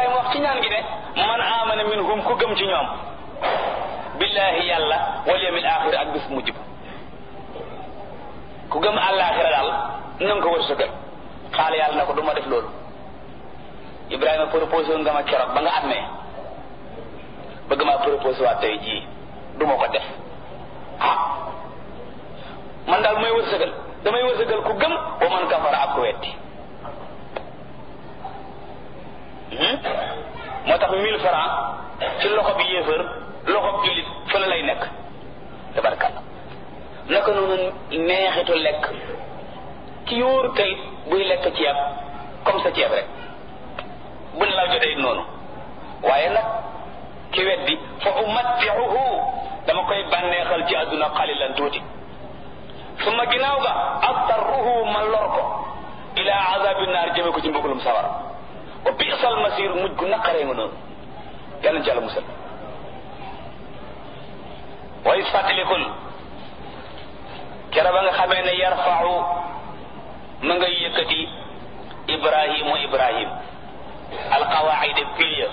Ibrahima wax ci ñaan gi ne man amana minhum ku gëm ci ñoom billahi yàlla wal yawmil axir ak bis mujj ba ku gëm àllaaxira daal na nga ko wërsëgal xaala yàlla na ko du ma def loolu Ibrahima proposé woon nga ma keroog ba nga amee bëgg maa proposé waat tey jii du ma ko def man daal may wërsëgal damay wërsëgal ku gëm wa man kafara ak ku wetti moo tax 1000 francs ci loxo bi yéefar loxo bi jullit fële lay nekk tabarkalla naka noonu neexitu lekk ci yóoru tey buy lekk ceeb comme sa ceeb rek buñ la jotee noonu waaye nag ki weddi fa umatti'uhu dama koy bànneexal ci àdduna qalilan tuuti suma ginnaaw ga attarruhu ma lor ko ila azabi naar jëme ko ci mbugalum sawara wa bi'sal masir mujj gu naqaree nga noonu yàlla ci yàlla musal way fàttalikul kera ba nga xamee ne yarfa'u ma ngay yëkkati ibrahim alqawaida piliya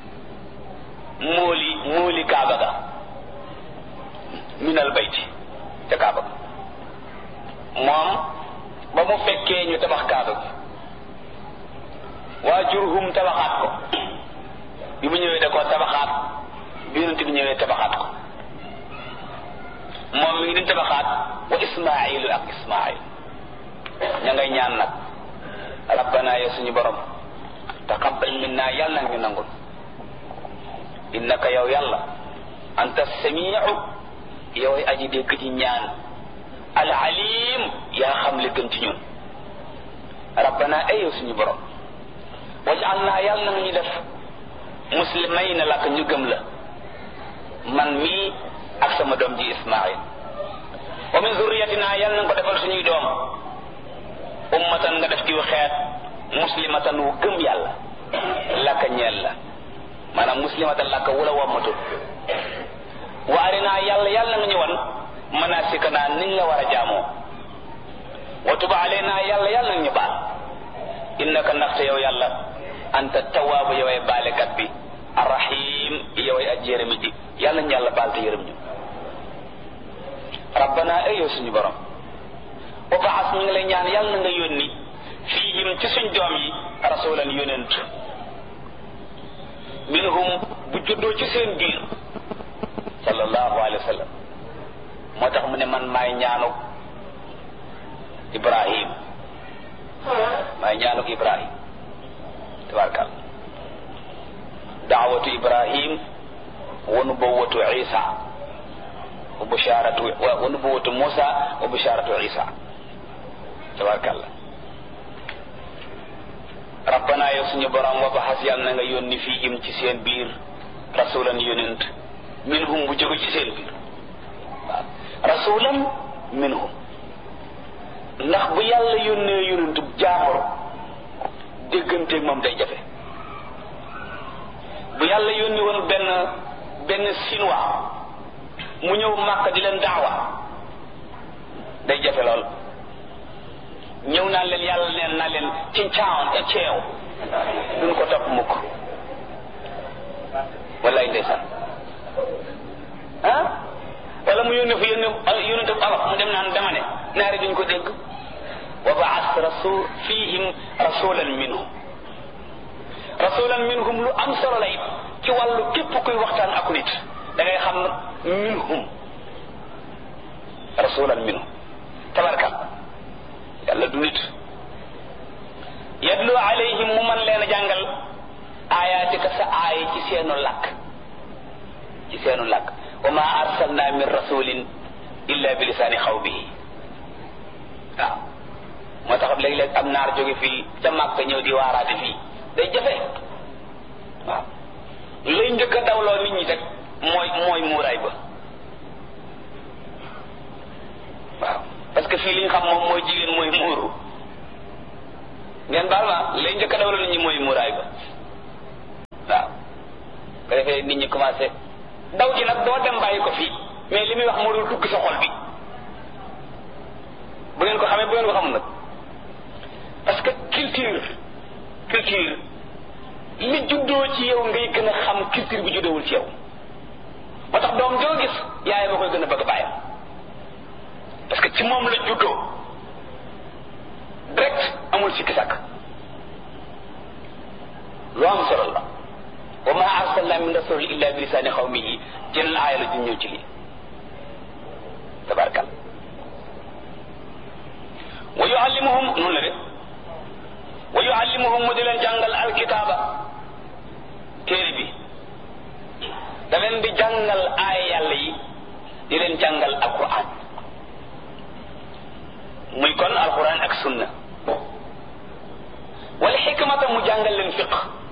mooli kaaba ga min al bayti ca kaaba ga moom ba mu fekkee ñu tabax kaaba gi waa Jurhum tabaxaat ko bi mu ñëwee da koo tabaxaat bi yonent bi ñëwee tabaxaat ko moom mi ngi di tabaxaat wa Ismaayilu ak Ismaayil ña ngay ñaan nag rabbana ya suñu borom taqabbal minna yàlla nag ñu nangul innaka yow yàlla anta samii'u yow ay aji dégg ci ñaan al alim yaa xam li gën ci ñun rabbana ay yow suñu borom waj'alna yàlla na ñu def muslimayna lak ñu gëm la man mii ak sama doom ji Ismaayil wa min zurriyatina yàlla na ko defal suñuy doom ummatan nga def diw xeet muslimatan wu gëm yàlla laka ñeel la maanaam muslimatan laka wala wammatul wa arina yàlla nga ñu wan manasikana niñ la war a jaamoo wa tub alayna yàlla nga ñu baal innaka ndaxte yow yàlla anta tawaabu yow ay baalekat bi arrahim yow ay aji yërëmi ji yàlla ñu yàlla baal te yërëm ñu rabbana ay yow suñu borom wa baas ñu ngi lay ñaan yàlla na nga yónni fiihim ci suñ doom yi rasulan yonent minhum bu juddoo ci seen biir sallallahu alayhi wa sallam moo tax mu ne man maay ñaanuk Ibrahim tabarkal daawatu Ibrahim wa nubuwwatu Isa wa bisharatu wa nubuwwatu Musa wa bisharatu Isa tabarkal rabbana yow suñu borom wa baxas yàlla na nga yónni fiihim ci seen biir rasulan yonent minhum bu jóge ci seen biir waaw rasulan minhum ndax bu yàlla yónnee yonent jaamur dégganteeg moom day jafe bu yàlla yónni woon benn chinois mu ñëw Màkka di leen daawa day jafe lool ñëw naa leen yàlla neen naa leen ci caawan e ceew duñ ko topp mukk wallaay ndeysaan wala mu yónne fa yónne alof mu dem naan dama ne naari duñ ko dégg wa baas fihim rasulan minhum lu am solo la it ci wàllu képp kuy waxtaan ak nit da ngay xam minhum rasulan minhum tabarkal yàlla du nit yadlu alayhim mu man leen a jàngal ayatika sa aaya ci seenu làkk wa ma arsalna min rasulin illa bi lisaani xawbihi waaw moo tax léeg-léeg am naar jóge fii ca Màkka ñëw di waaraate fii day jafe waaw lay njëkk a dawloo nit ñi rek mooy muuraay ba waaw parce que fii li ñu xam moom mooy jigéen mooy muuru ngeen baal ma lay njëkk a dawloo nit ñi mooy muuraay ba waaw ko defee nit ñi commencé daw ji nag doo dem bàyyi ko fii mais li muy wax moo dul dugg sa xol bi bu ngeen ko xamee bu ngeen ko xamul nag parce que culture li juddoo ci yow ngay gën a xam culture bi juddowul ci yow ba tax doom joo gis yaay ba koy gën a bëgg bàyyam parce que ci moom la juddoo direct amul sikki sàkk lu am solo la wa ma arsalna min rasul illa bi lisani xawmihi jël aaya la ju ñëw ci lii tabarkal wa yuallimuhum noonu la de wa yuallimuhum mu di leen jàngal alkitaaba téere bi da leen di jàngal aaya yàlla yi di leen jàngal alquran muy kon alquran ak sunna wala xikmata mu jàngal leen fiq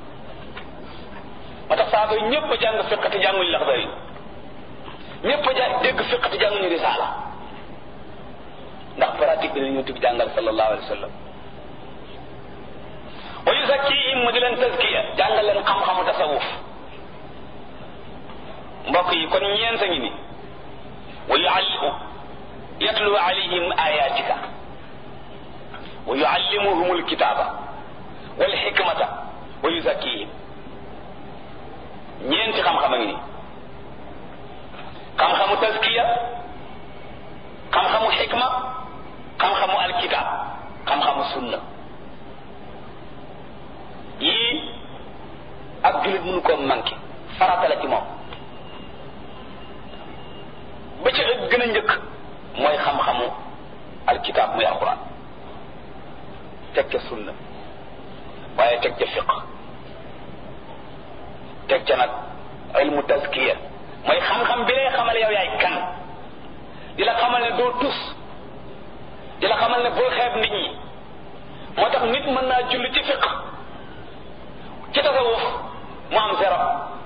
moo tax saaba yi ñëpp a jàng fiq te jànguñu laxdari ñëpp a dégg fiq te jànguñu risaala ndax pratique bi la ñu tudd jàngal sallallahu alayhi wa sallam wa yuzakkihim mu di leen tazkiya jàngal leen xam-xamu tasawuf mbokk yi kon ñeent a ngi ni wa yuallimu yatlu alayhim ayatika wa yuallimuhum alkitaba wal hikmata wa yuzakkihim ñeenti xam-xam a ngi ni xam-xamu tazkiya xam-xamu xikma xam-xamu alkitab xam-xamu sunna yii ak jullit mënu koo manqué farata la ci moom ba ca gën a njëkk mooy xam-xamu alkitab muy alquran teg ca sunna waaye teg ca fiq teg ca nag ilmu tazkiya mooy xam-xam bi lay xamal yow yaay kan di la xamal ne doo tus di la xamal ne bul xeeb nit ñi moo tax nit mën naa julli ci fiq ci tasawuf mu am zéro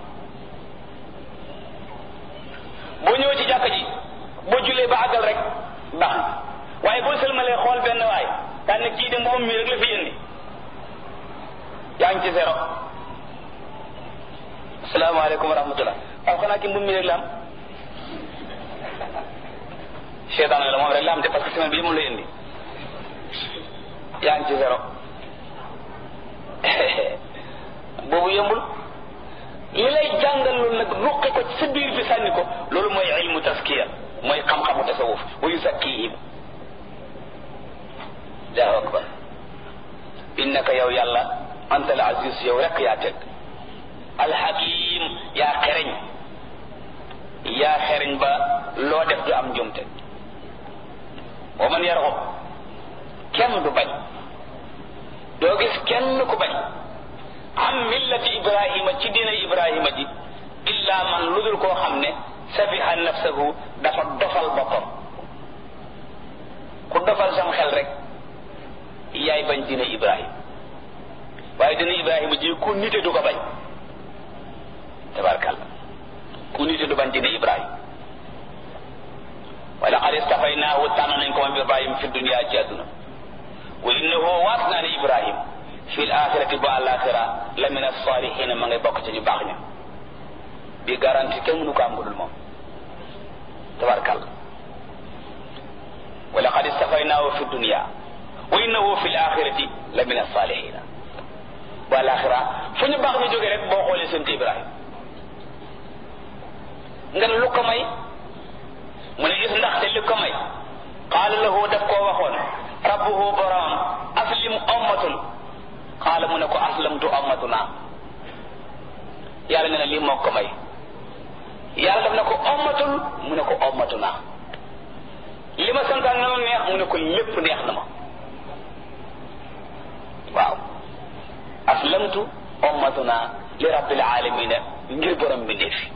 boo ñëwee ci jàkka ji boo jullee ba àggal rek baax na waaye boo sëlmalee xool benn waay daan ne kii de mbubbam mi rek la fi indi yaa ngi ci zéro asalaamaaleykum wa rahmatullah waaw xanaa ki mbubb mi rek la am seetaan la moom rek la am de parce que semaine bii moom lay indi yaa ngi ci zéro boobu yombul li lay jàngal loolu nag ruqi ko ci sa biir bi sànni ko loolu mooy ilmu taskiya mooy xam-xamu tasawuf wa yuzakkihim allahu akbar innaka yow yàlla anta al aziz yow rek yaa teg alhakim yaa xereñ ba loo def du am njumte wa man yarxub kenn du bañ doo gis kenn ku bañ am millati ibrahima ci diina ibrahima ji illa man lu dul koo xam ne safiha nafsahu dafa dofal boppam ku dofal sam xel rek yaay bañ diina ibrahima waaye diina ibrahima ji ku nite du ko bañ tabarkalla ku nite du bañ diina ibrahima wa laqad istafaynaahu tànn nañ ko moom ibrahima fi dunya ci àdduna wa innahu waat naa ne ibrahim fi l axirati ba alaxira la min alsalihina ma ngay bokk ci ñu baax ña bi garanti kenn mënu ko am budul moom tabarkalla wa laqad istafaynaahu fi dunya wa innahu fi l axirati la min alsalihina ba alaxira fu ñu baax ñu jógee rek boo xoolee seen ibrahim nga ne lu ko may mu ne gis ndaxte li ko may qaala lahu daf koo waxoon rabbuhu borom aslim ummatun qaala mu ne ko aslamtu ummatuna yàlla ne na lii moo ko may yàlla daf ne ko ummatul mu ne ko ummatuna li ma santaan na ma neex mu ne ko lépp neex na ma waaw aslamtu ummatuna li rabbil alamina ngir borom bi ndeefi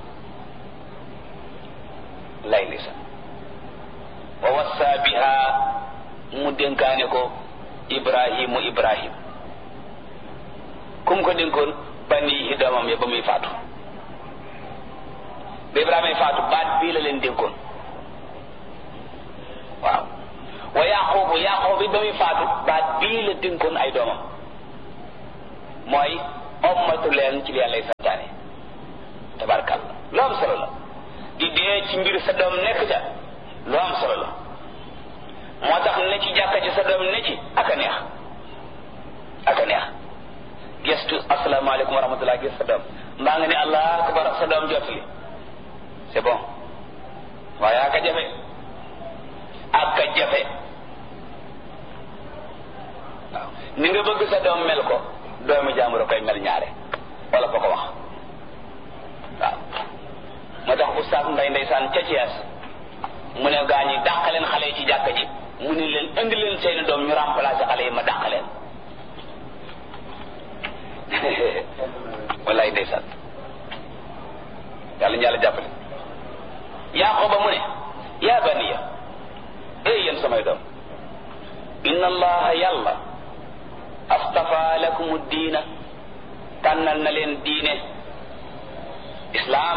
lay lisa wa wassa biha mu dénkaane ko ibrahim kum ko dénkoon banihi doomam ya ba muy faatu ba ibrahima faatu baat bii la leen dénkoon waaw wa yaqub bi ba muy faatu baat bii la dénkoon ay doomam mooy ommatu leen ci li yàlla santaane tabarkalla lu am solo la di dee ci mbir sa doom nekk ca lu am solo la moo tax ne ci jàkka ci sa doom ne ci aka neex gestu asalaamaaleykum wa rahmatullah gis sa doom mbaa nga ne allah akbar sa doom jotli c'est bon waaye ak a jafe waaw ni nga bëgg sa doom mel ko doomu jàmbur koy mel ñaare wala ko wax waaw moo tax oustaz Mbay ndeysaan ca Thiès mu ne gaa ñi dàq leen xale yi ci jàkka ji mu ne leen indi leen seeni doom ñu remplacer xale yi ma dàq leen wallaay ndeysaan yàlla ñu yàlla jàppale Yaaquba mu ne yaa baniya yéen samay doom inna allaha yàlla astafa lakumu diina tànnal na leen diine islaam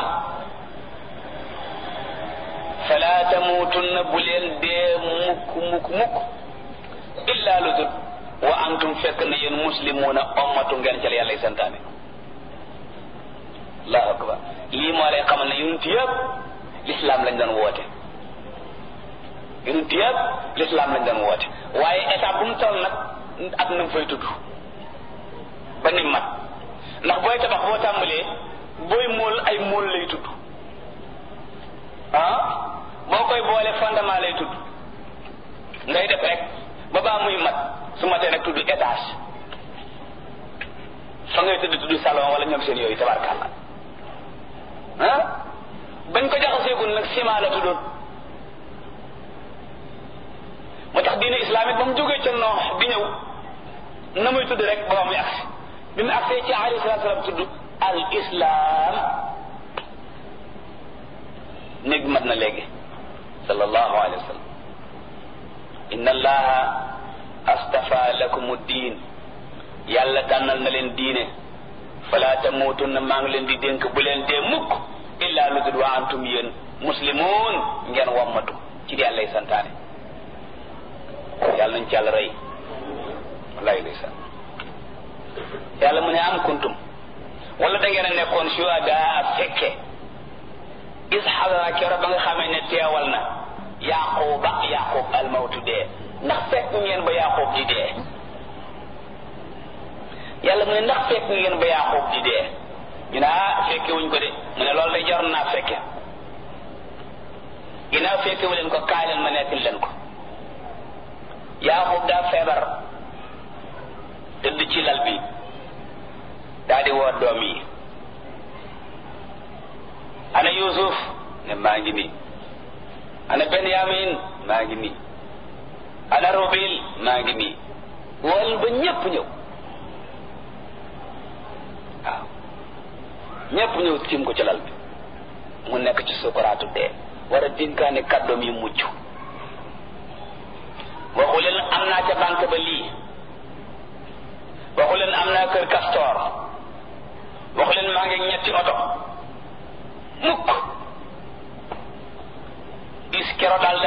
fala tamuutunna bu leen dee mukk illa lu dul wa antum fekk na yéen muslimuuna ommatu ngeen ca la yàlla santaane allahu akbar lii moo lay xamal ne yonent yëpp l'islam lañ doon woote yonent yëpp l'islam lañ doon woote waaye état bu mu toll nag ak na mu fay tudd ba ni mat ndax booy tabax boo tàmbalee booy móol ay móol lay tudd boo koy boole fondement lay tudd ngay def rek ba baa muy mat su matee nag tudd étage fa ngay tudd salon wala ñoom seen yooyu tabarkàlla bañ ko jaxaseegul nag ciment la tuddoon moo tax diine islamique ba mu jógee ca noox bi ñëw na muy tudd rek ba muy agsi bi mu agsee ci alayhi salaatu salaam tudd al islam néeg mat na léegi sallallahu alayhi wa sallam inna allaha astafa lakum diin yàlla tànnal na leen diine fala tamuutunna maa ngi leen di dénk bu leen dee mukk illa lu dul wa antum yéen muslimuun ngeen wammatu ci yàlla lay santaane yàlla nañ ci yàlla rey wallahi ndeysaan yàlla mu ne am kuntum wala da ngeen a nekkoon shuhadaa fekke is xadara keroog ba nga xamee ne teewal na yaqub almawtu dee ndax fekk ngeen ba yaqub di dee yàlla mu ne ndax fekk ngeen ba yaqub di dee ñu ne fekke wuñ ko de mu ne loolu day jar naa fekke ginnaaw fekke wu leen ko kaay leen ma nettali leen ko yaqub daa feebar tëdd ci lal bi daa di woo doom yi ana yusuf ne maa ngi nii ana benyamin maa ngi nii ana rubil maa ngi nii wol ba ñépp ñëw waaw ñépp ñëw tiim ko ci lal bi mu nekk ci sukuraatu dee war a dénkaane kàddoom yi mucc waxu leen am naa ca banque ba lii waxu leen am naa kër Castor waxu leen maa ngi ñetti oto mukk kero daal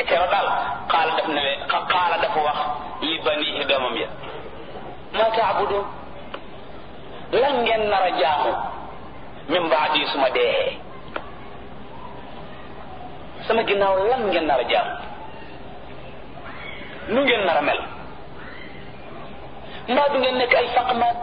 xaala dafa wax li banihi doomam ya ma taabudun lan ngeen nar a jaamu min baadi suma dee sama ginnaaw lan ngeen nar a jaamu nu ngeen nar a mel mbaa du ngeen nekk ay faqmaat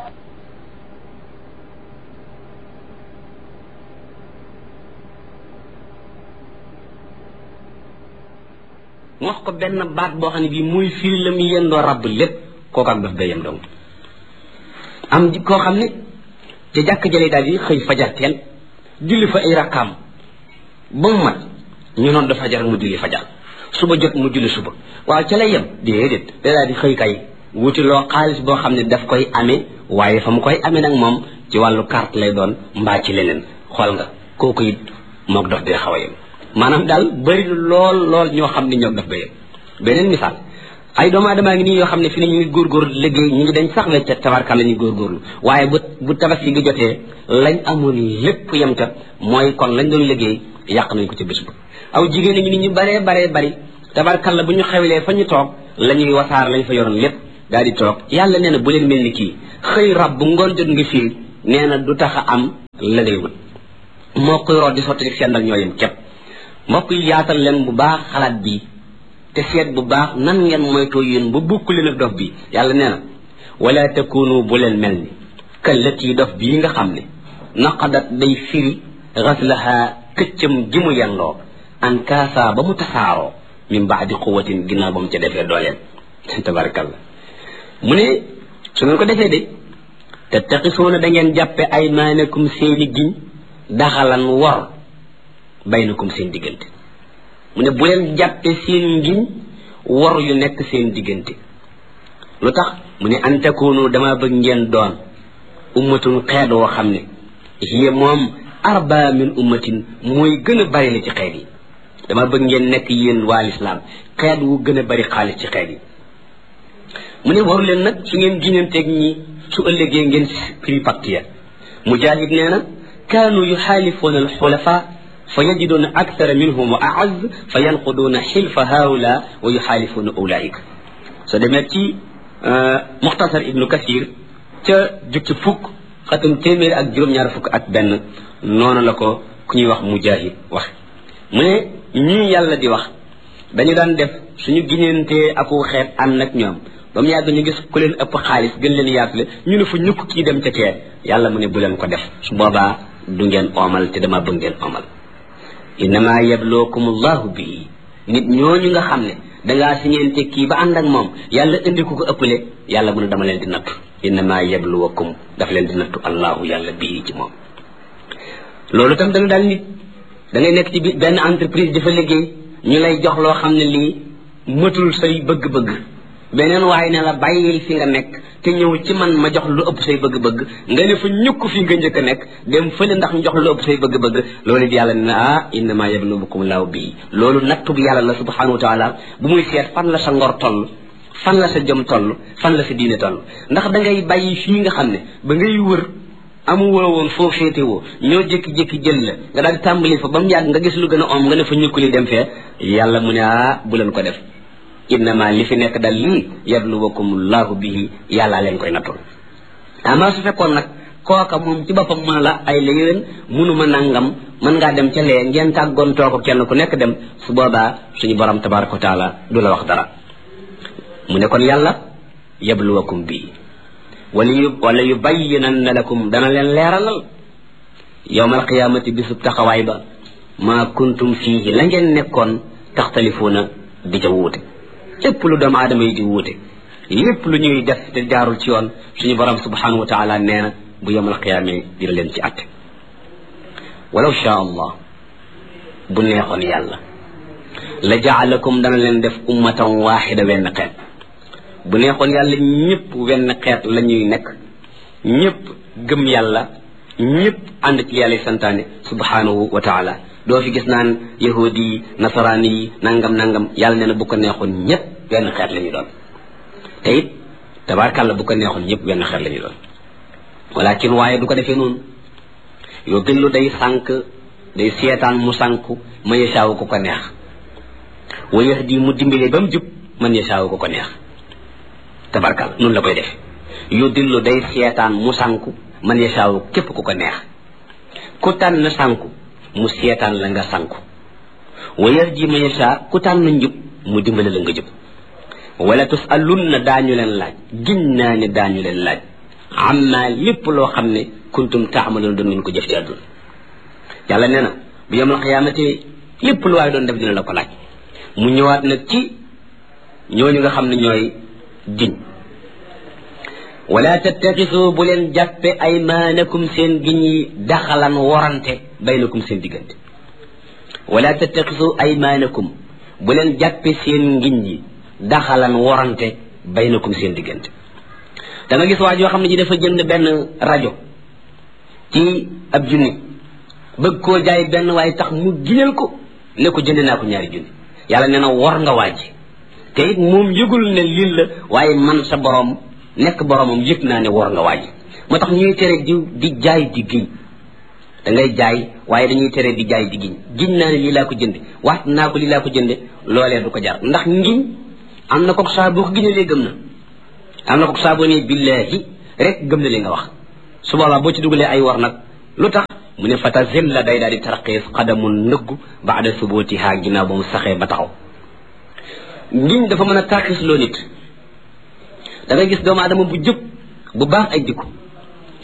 wax ko benn baat boo xam ne bii muy firi la mu yendoo ràbb lépp kooku ak daf day yem dong am koo xam ne ca jàkk jële daal yi xëy fajar teel julli fa ay rakkaam ba mu mat ñu noon dafa fajar mu julli fajar suba jot mu julli suba waaw ca lay yem déedéet da daal di xëy kay wuti loo xaalis boo xam ne daf koy amee waaye fa mu koy amee nag moom ci wàllu carte lay doon mbaa ci leneen xool nga kooku it mook dof dee xaw a yem maanaam daal bëri lool ñoo xam ne ñoo daf ba yem beneen misaal ay doomu aadama ngi nii yoo xam ne fi ne ñu ngi góorgóorlu liggéey ñu ngi dañ sax la ca tabarkal la ñuy góorgóorlu waaye bu tabaski gi jotee lañ amoon lépp yem ca mooy kon lañ doon liggéey yàq nañ ko ca bés ba aw jigéen ñi nit ñu baree bari tabarkal la bu ñu xewlee fa ñu toog la ñuy wasaar lañ fa yoroon lépp daal di toog yàlla nee na bu leen mel ni kii xëy rab bu ngoon jot nga fii nee na du tax a am la ngay wut moo koy root di sotti sendal ñoo yem képp mbokk yi yaatal leen bu baax xalaat bi te seet bu baax nan ngeen moytoo yéen ba bukk leen ak dof bi yàlla nee na wala takunu bu leen mel ni kallati dof bii nga xam ne naqadat day firi ghaslaha këccam ji mu yendoo an kaasa ba mu tasaaroo min baadi quwatin ginnaaw ba mu ca defee dooleem tabarakallah mu ne su ngeen ko defee de tattaqisuuna da ngeen jàppe aymaanakum seeni giñ daxalan wor baynakum seen diggante mu ne bu leen jàppe seen ngiñ wor yu nekk seen diggante lu tax mu ne an takunu dama bëgg ngeen doon ummatun xeet woo xam ne hiya moom arba min ummatin mooy gën a bari la ci xeet yi dama bëgg ngeen nekk yéen waa lislaam xeet wu gën a bari xaalis ci xeet yi mu ne waru leen nag su ngeen giñanteeg ñi su ëllëgee ngeen prix pacte ya Mujaahid nee na kaanu yuxaalifuuna alxulafa fa yajiduuna akthara minhum wa aaz fa yanquduuna xilfa haula wa yuxaalifuuna ulaika soo demee ci muxtasar ibnu kasir ca jukki fukk xatam téeméer ak juróom-ñaar fukk ak benn noonu la ko ku ñuy wax Mujaahid wax mu ne ñii yàlla di wax dañu daan def suñu giñantee aku xeet ànd ak ñoom ba mu yàgg ñu gis ku leen ëpp xaalis gën leen yaatule ñu ne fu ñukk kii dem ca kee yàlla mu ne bu leen ko def su boobaa du ngeen oomal te dama bëgg ngeen oomal innama yablookum allahu bii nit ñooñu nga xam ne dangaa siñeente kii ba ànd ak moom yàlla indi ku ko ëppale yàlla mu ne dama leen di nattu innama yabluwakum daf leen di nattu allahu yàlla bii ci moom loolu tam dana daal nit da ngay nekk ci benn entreprise dafa liggéey ñu lay jox loo xam ne lii mëtul say bëgg-bëgg beneen waaye ne la bàyyil fi nga nekk te ñëw ci man ma jox lu ëpp say bëgg-bëgg nga ne fa ñukk fi nga njëkk a nekk dem fële ndax ñu jox lu ëpp say bëgg-bëgg loolu it yàlla ne innama yabluwakum laahu bii loolu nattu bi yàlla la subhanahu wa taala bu muy seet fan la sa ngor toll fan la sa jëm toll fan la sa diine toll ndax da ngay bàyyi fii nga xam ne ba ngay wër amu woon foo féetewoo ñoo jékki-jékki jël la nga daal di tàmbali fa ba mu yàgg nga gis lu gën a om nga ne fa ñukkuli dem fee yàlla mu ne bu leen ko def innama li fi nekk dal lii yabluwakum laahu bihi yàllaa leen koy nattul ama su fekkoon nag kooka moom ci boppam mën la ay la yéwén munuma nangam mën ngaa dem ca lee ngeen tàggoon too ko kenn ku nekk dem su boobaa suñu borom tabaraka wa taala du la wax dara mu ne kon yàlla yabluwakum bihi wala yubayyinanna lakum dana leen leeralal yawmal qiyaamati bisub taxawaay ba maa kuntum fiihi la ngeen nekkoon taxtalifuuna di ca wuute lépp lu doomu aadama yi di wuute lépp lu ñuy def te jaarul ci yoon suñu borom subhanahu wa taala nee na bu yawmal qiyaamee dina leen ci atte walaw shaa allah bu neexoon yàlla la jaalakum dana leen def ummatan waaxida wenn xeet bu neexoon yàlla ñëpp wenn xeet la ñuy nekk ñëpp gëm yàlla ñëpp ànd ci yàlla santaane subhanahu wa taala doo fi gis naan yahudi yi nasaraani yi nangam yàlla nee na bu ko neexoon ñëpp wenn xeet la ñu doon te it tabaarkàlla bu ko neexoon ñëpp wenn xeet la ñu doon walakin waaye du ko defee noonu yoo gëllu day sànk day seetaan mu sànku ma yasaawu ko ko neex wa yahdi mu dimbale ba mu jub man yasaawu ko ko neex tabarkal noonu la koy def yu dillu day seetaan mu sànku man yasaawu képp ku ko neex ku tànn sànku mu seetaan la nga sànku wa yarji man yasaa ku tànn njub mu dimbale la nga jub wala tusalunna daañu leen laaj giñ naa ne daañu leen laaj amma lépp loo xam ne kuntum taamaloon doon ngeen ko jëf ci àdduna yàlla nee na bu yawmal qiyaamati lépp lu waaye doon def dina la ko laaj mu ñëwaat nag ci ñooñu nga xam ne ñooy giñ wala tattaxisu bu leen jàppe aymaanakum seen giñ yi daxalan warante baynakum seen diggante wala tattaxisu aymaanakum bu leen jàppe seen ngiñ yi daxalan warante baynakum seen diggante da nga gis waa joo xam ne ji dafa jënd benn rajo ci ab junni bëgg koo jaay benn waaye tax mu giñal ko ne ko jënd naa ko ñaari junni yàlla nee na war nga waaj te it moom yëgul ne lii la waaye man sa borom nekk boromam yëg naa ne war nga waaj moo tax ñuy tere di jaay di giñ da ngay jaay waaye dañuy tere di jaay di giñ giñ naa ne lii laa ko jënde waat naa ko lii laa ko jënde loolee du ko jar ndax ngiñ am na ko saa boo ko giñalee gëm na am na ko saa boo ne billahi rek gëm na li nga wax su boobaa boo ci dugalee ay war nag lu tax mu ne fatazilla day daal di tarqiis xadamun nëggu baada subutiha ginnaaw ba mu saxee ba taxaw ngiñ dafa mën a tarqiis loo nit da ngay gis doomu aadama bu jub bu baax ay jikko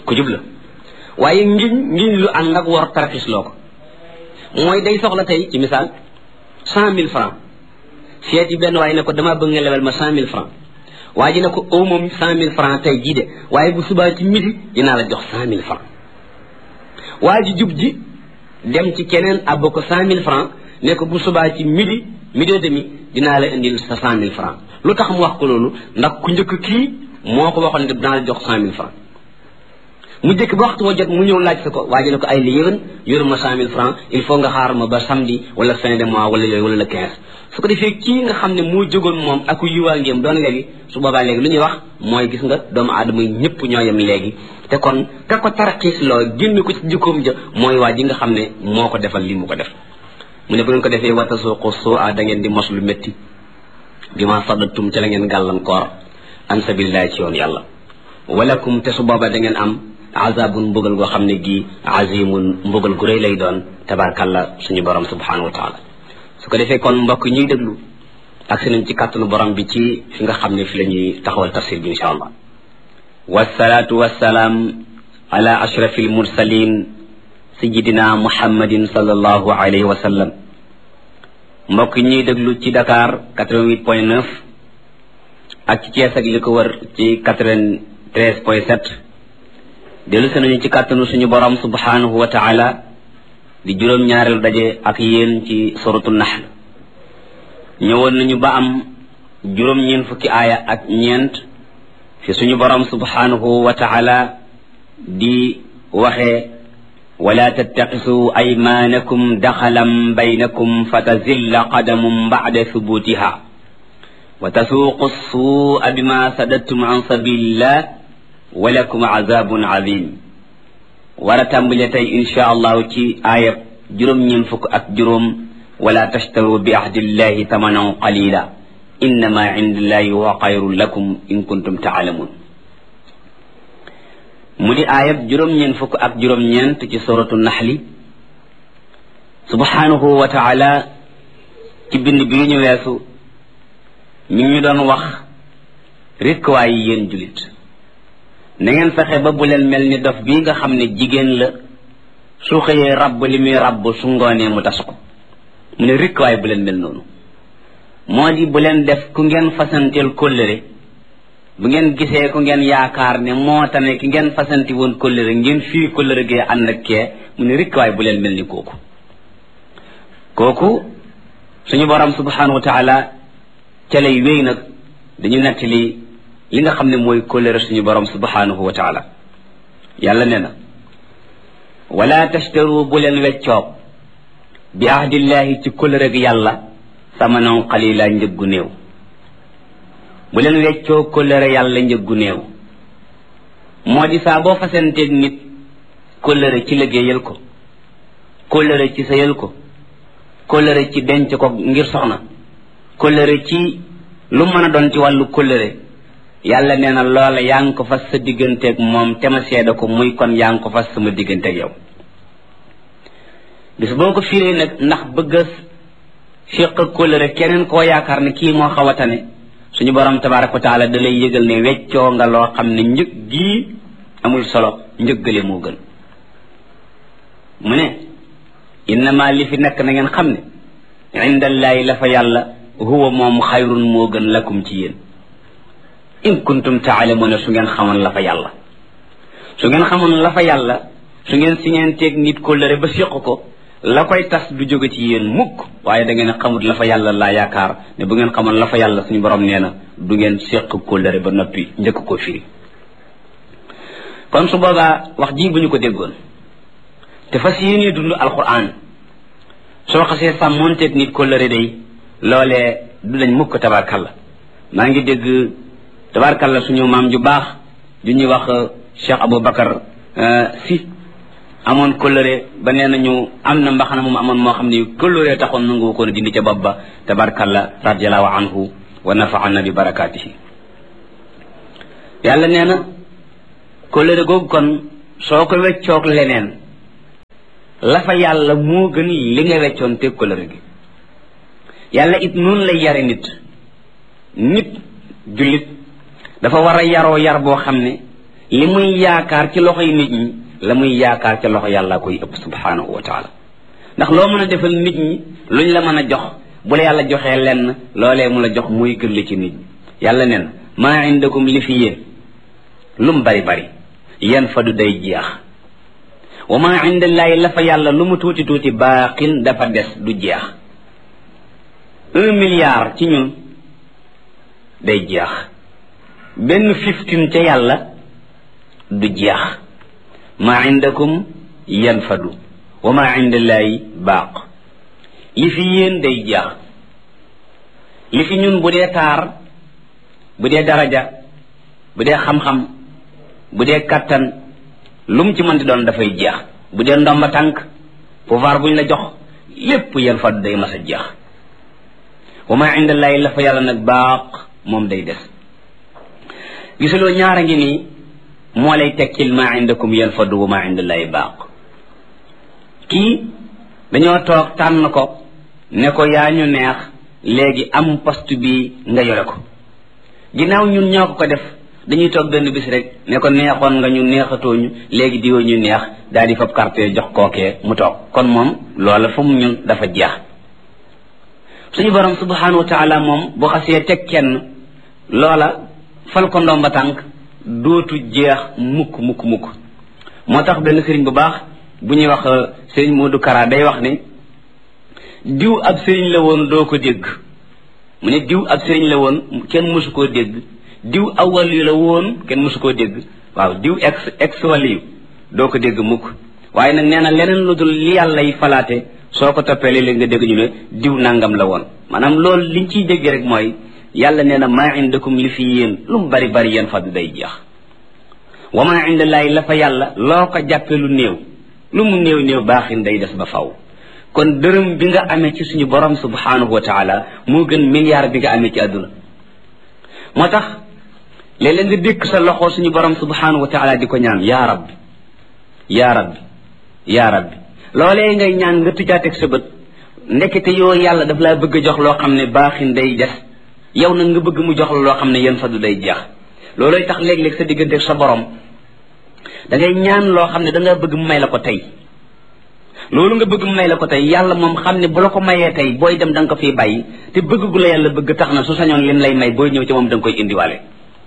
ku jub la waaye ngiñ lu ànd ak war tarxis loo ko mooy day soxla tey ci misaal 100,000 francs seeti benn waaye ne ko dama bëgg nga lebal ma 100,000 francs waa ji ne ko aw moom 100,000 francs tey jii de waaye bu subaa ci midi dinaa la jox 100,000 francs waa ji jub ji dem ci keneen abba ko 100,000 francs ne ko bu subaa ci midi et demi dinaa la indil sa 100,000 francs lu tax mu wax ko loolu ndax ku njëkk kii moo ko waxoon ne dinaa la jox 100,000 francs mu jëkk ba waxtu wa jot mu ñëw laaj sa ko waaji ne ko ay li yéwén yoruma 100,000 francs il faut nga xaar ma ba samedi wala fin de mois wala yooyu wala le 15 su ko defee kii nga xam ne moo jógoon moom ak yiwaa ngéem doon léegi su boobaa léegi lu ñuy wax mooy gis nga doomu aadama yi ñëpp ñoo yem léegi te kon ka ko tarxiis loo génn ko ci jikkoom ja mooy waa ji nga xam ne moo ko defal li mu ko def mu ne bu ngeen ko defee watasuuqu suu'a da ngeen di mos lu métti bi ma saddatum ci la ngeen gàllankoor an sabilillahi ci yoon yàlla walakum te su booba da ngeen am azabun mbugal goo xam ne gi azimun mbugal gu rëy lay doon tabarkalla suñu borom subhanahu wa taala su ko defee kon mbokk ñuy déglu ak si nañ ci kàttanu borom bi ci fi nga xam ne fi la ñuy taxawal tafsir bi insha allah wasalaatu wasalaam ala ashrafi almursalin sayidina muhammadin sallallahu alayhi wa sallam mbokk ñuy déglu ci Dakar 88.9 ak ci Thiès ak li ko wër ci 93.7 dellu se nañu ci kàttanu suñu borom subhanahu wa taala di juróom-ñaareelu daje ak yéen ci suratu nahl ñëwoon nañu ba am juróom-ñeen fukki aaya ak ñeent fi suñu borom subhanahu wa taala di waxee wala tattaqisu aymanakum daxalan baynakum fatazilla qadamun ba'da thubutiha wa tasuuqu suu'a bima sadattum an sabilillah walakum azabun azim war a tàmbale tey insha allahu ci aayab juróom-ñeen fukk ak juróom wala tashtaru bi ahdillahi tamanan qalila innama indallahi huwa xayrun lakum in kuntum taalamun mu di aayab juróom-ñeen fukk ak juróom-ñeent ci suratu naxli subhanahu wa taala ci bind bi ñu weesu mi ngi ñu doon wax rekk waaye yéen julit na ngeen fexe ba bu leen mel ni dof bii nga xam ne jigéen la su xëyee rabb li muy rabb su ngoonee mu tas ko mu ne rekk waaye bu leen mel noonu moo di bu leen def ku ngeen fasanteel kóllëre bu ngeen gisee ku ngeen yaakaar ne moo tane ki ngeen fasanti woon kóllëre ngeen fii kóllëre gee ànd ak kee mu ne rekk waaye bu leen mel ni kooku suñu borom subhanahu wa taala ca lay wéy nag dañu nettali li nga xam ne mooy kóllëre suñu borom subhanahu wa taala yàlla nee na wala tashtaru bu leen weccoog bi ahdillahi ci kóllëre gi yàlla samanan qalila njëggu néew bu leen weccoog kóllëre yàlla njëggu néew moo di saa boo fasanteeg nit kóllëre ci liggéeyal ko kóllëre ci sëyal ko kóllëre ci denc ko ngir soxna kóllëre ci lu mën a doon ci wàllu kóllëre yàlla nee na loola yaa ngi ko fas sa digganteeg moom te ma seede ko muy kon yaa ngi ko fas sama digganteeg yow bis boo ko firee nag ndax bëgg a féq kóllëre keneen koo yaakaar ne kii moo xaw a tane suñu borom tabaraka wa taala da lay yëgal ne weccoo nga loo xam ne njëg gii amul solo njëggale moo gën mu ne innama li fi nekk na ngeen xam ne indallaahi la fa yàlla huwa moom xayrun moo gën lakum ci yéen in kuntum taalamuuna su ngeen xamoon la fa yàlla su ngeen xamoon la fa yàlla su ngeen siñeenteeg nit kóllëre ba séq ko la koy tas du jóge ci yéen mukk waaye da ngeen xamut la fa yàlla laa yaakaar ne bu ngeen xamoon la fa yàlla suñu borom nee na du ngeen séq kóllëre ba noppi njëkk ko firi kon su boobaa wax ji bu ñu ko déggoon te fas yéenee dund alquran soo xasee sàmmoonteeg nit kóllëre day loolee du dañ mukk tabarkalla maa ngi dégg tabarkalla suñu maam ju baax ju ñuy wax Cheikh Aboubacar si amoon kóllëre ba nee nañu am na mbaxana moom amoon moo xam ne kóllëre taxoon nangu ko dindi ca bopp ba tabarkalla radiallahu anhu wa nafaana bi barakaatihi yàlla nee na kóllëre googu kon soo ko weccoog leneen la fa yàlla moo gën li nga weccoon te kóllëre gi yàlla it noonu lay yare nit jullit dafa war a yaroo yar boo xam ne li muy yaakaar ci loxoy nit ñi la muy yaakaar ci loxo yàlla koy ëpp subhanahu wa taala ndax loo mën a defal nit ñi luñ la mën a jox bu la yàlla joxee lenn loolee mu la jox muy gën li ci nit ñi yàlla nen maa indakum li fi yéen lum bari bari yan fadu day jeex wa maa indallaahi la fa yàlla lu mu tuuti tuuti baaqin dafa des du jeex 1 milliard ci ñun day jeex benn 15 ca yàlla du jeex maa indakum yan fadu wa maa indallaahi baaq li fi yéen day jeex li fi ñun bu dee taar bu dee daraja bu dee xam-xam bu dee kattan lu mu ci mën di doon dafay jeex bu dee ndomba tànk pouvoir buñ la jox lépp yan fadu day mas a jeex wa maa indallaahi la fa yàlla nag baaq moom day des gisuloo ñaara ngi nii moo lay tekkil maa indakum yan fadu wa maa indallaahi baaq kii dañoo toog tànn ko ne ko yaa ñu neex léegi am poste bi nga yore ko ginnaaw ñun ñoo ko def dañuy toog benn bis rek ne ko neexoon nga ñu neexatooñu léegi diwa ñu neex daal di fab carte jox kookee mu toog kon moom loola fu mu ñun dafa jeex suñu borom subhanahu wa taala moom bu xasee teg kenn loola fal ko ndomba tànk dootu jeex mukk mukk mukk moo tax benn sëriñ bu baax bu ñuy wax sëriñ Modou Kara day wax ne diw ab sëriñ la woon doo ko dégg mu ne diw ab sëriñ la woon kenn mësu koo dégg diw aw waliyu la woon kenn mësu koo dégg waaw diw ex waliyu doo ko dégg mukk waaye nag nee na leneen lu dul li yàlla yi falaate soo ko toppee léeg-léeg nga dégg ñu ne diw nangam la woon maanaam loolu liñ ciy dégg rek mooy yàlla nee na maa indakum li fi yéen lu mu bari bari yéen fadu day jeex wa maa indallaahi la fa yàlla loo ko jàppee lu néew lu mu néew néew baaxin day des ba faw kon dërëm bi nga amee ci suñu borom subhanahu wa taala moo gën milliard bi nga amee ci àdduna moo tax léeg-léeg nga dékk sa loxo suñu borom subhanahu wa taala di ko ñaan yaa rabbi yaa rabbi yaa rabbi loolee ngay ñaan nga tujaateeg sa bët ndekete yoo yàlla daf laa bëgg a jox loo xam ne baaxin day des yow nag nga bëgg mu jox la loo xam ne yan fadu day jeex loolooy tax léeg-léeg sa digganteeg sa borom da ngay ñaan loo xam ne da nga bëgg mu may la ko tey loolu nga bëgg mu may la ko tey yàlla moom xam ne bu la ko mayee tey booy dem da nga ko fiy bàyyi te bëgg gu la yàlla bëgg tax na su sañoon lim lay may booy ñëw ci moom da nga koy indiwaale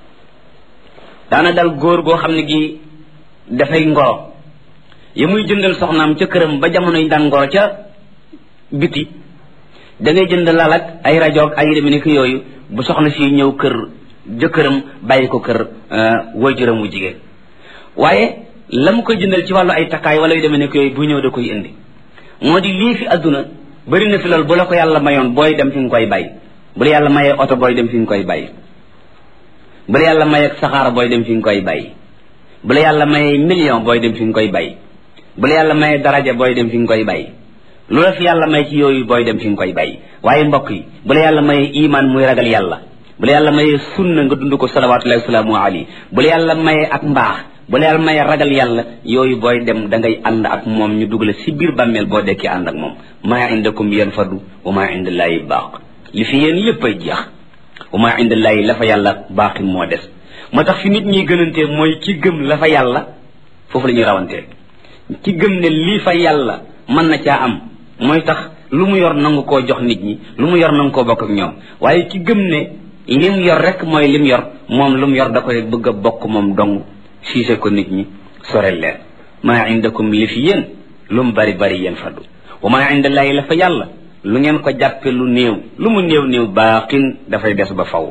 daana dal góor goo xam ne gi dafay ngoro ya muy jëndal soxnaam ca këram ba jamono yi daan ngoro ca biti da ngay jënd lal ak ay rajo ak ay deme ni ko yooyu bu soxna si ñëw kër jëkkëram bàyyi ko kër waajuram wu jigéen waaye la mu koy jëndal ci wàllu ay takkaay wala yu demee ne ko yooyu bu ñëw da koy indi moo di lii fi adduna bëri na fi loolu bu la ko yàlla mayoon booy dem fi nga koy bàyyi bu la yàlla mayee oto booy dem fi nga koy bàyyi bu la yàlla mayee saxaara booy dem fi nga koy bàyyi bu la yàlla mayee million booy dem fi nga koy bàyyi bu la yàlla mayee daraja booy dem fi nga koy bàyyi lu la fi yàlla may ci yooyu booy dem fi nga koy bàyyi waaye mbokk yi bu la yàlla mayee iman muy ragal yàlla bu la yàlla mayee sunna nga dund ko salawatullahi wasalaamu alayhi bu la yàlla mayee ak mbaax bu la yàlla mayee ragal yàlla yooyu booy dem da ngay ànd ak moom ñu dugal si biir bàmmeel boo dekkee ànd ak moom maa indakum yanfadu wa maa indallaahi baaq li fi yéen lépp ay jeex wa maa indallaahi la fa yàlla baaqin moo des moo tax fi nit ñi gënantee mooy ki gëm la fa yàlla foofu la ñuy rawantee ki gëm ne lii fa yàlla mën na caa am mooy tax lu mu yor nangu koo jox nit ñi lu mu yor nangu koo bokk ak ñoom waaye ki gëm ne lim yor rek mooy lim yor moom lu mu yor da koy bëgg a bokk moom dong siise ko nit ñi sorel leen maa indakum li fi yéen lu mu bari bari yéen faddu wa maa indallaahi la fa yàlla lu ngeen ko jàppe lu néew lu mu néew néew baaqin dafay des ba faw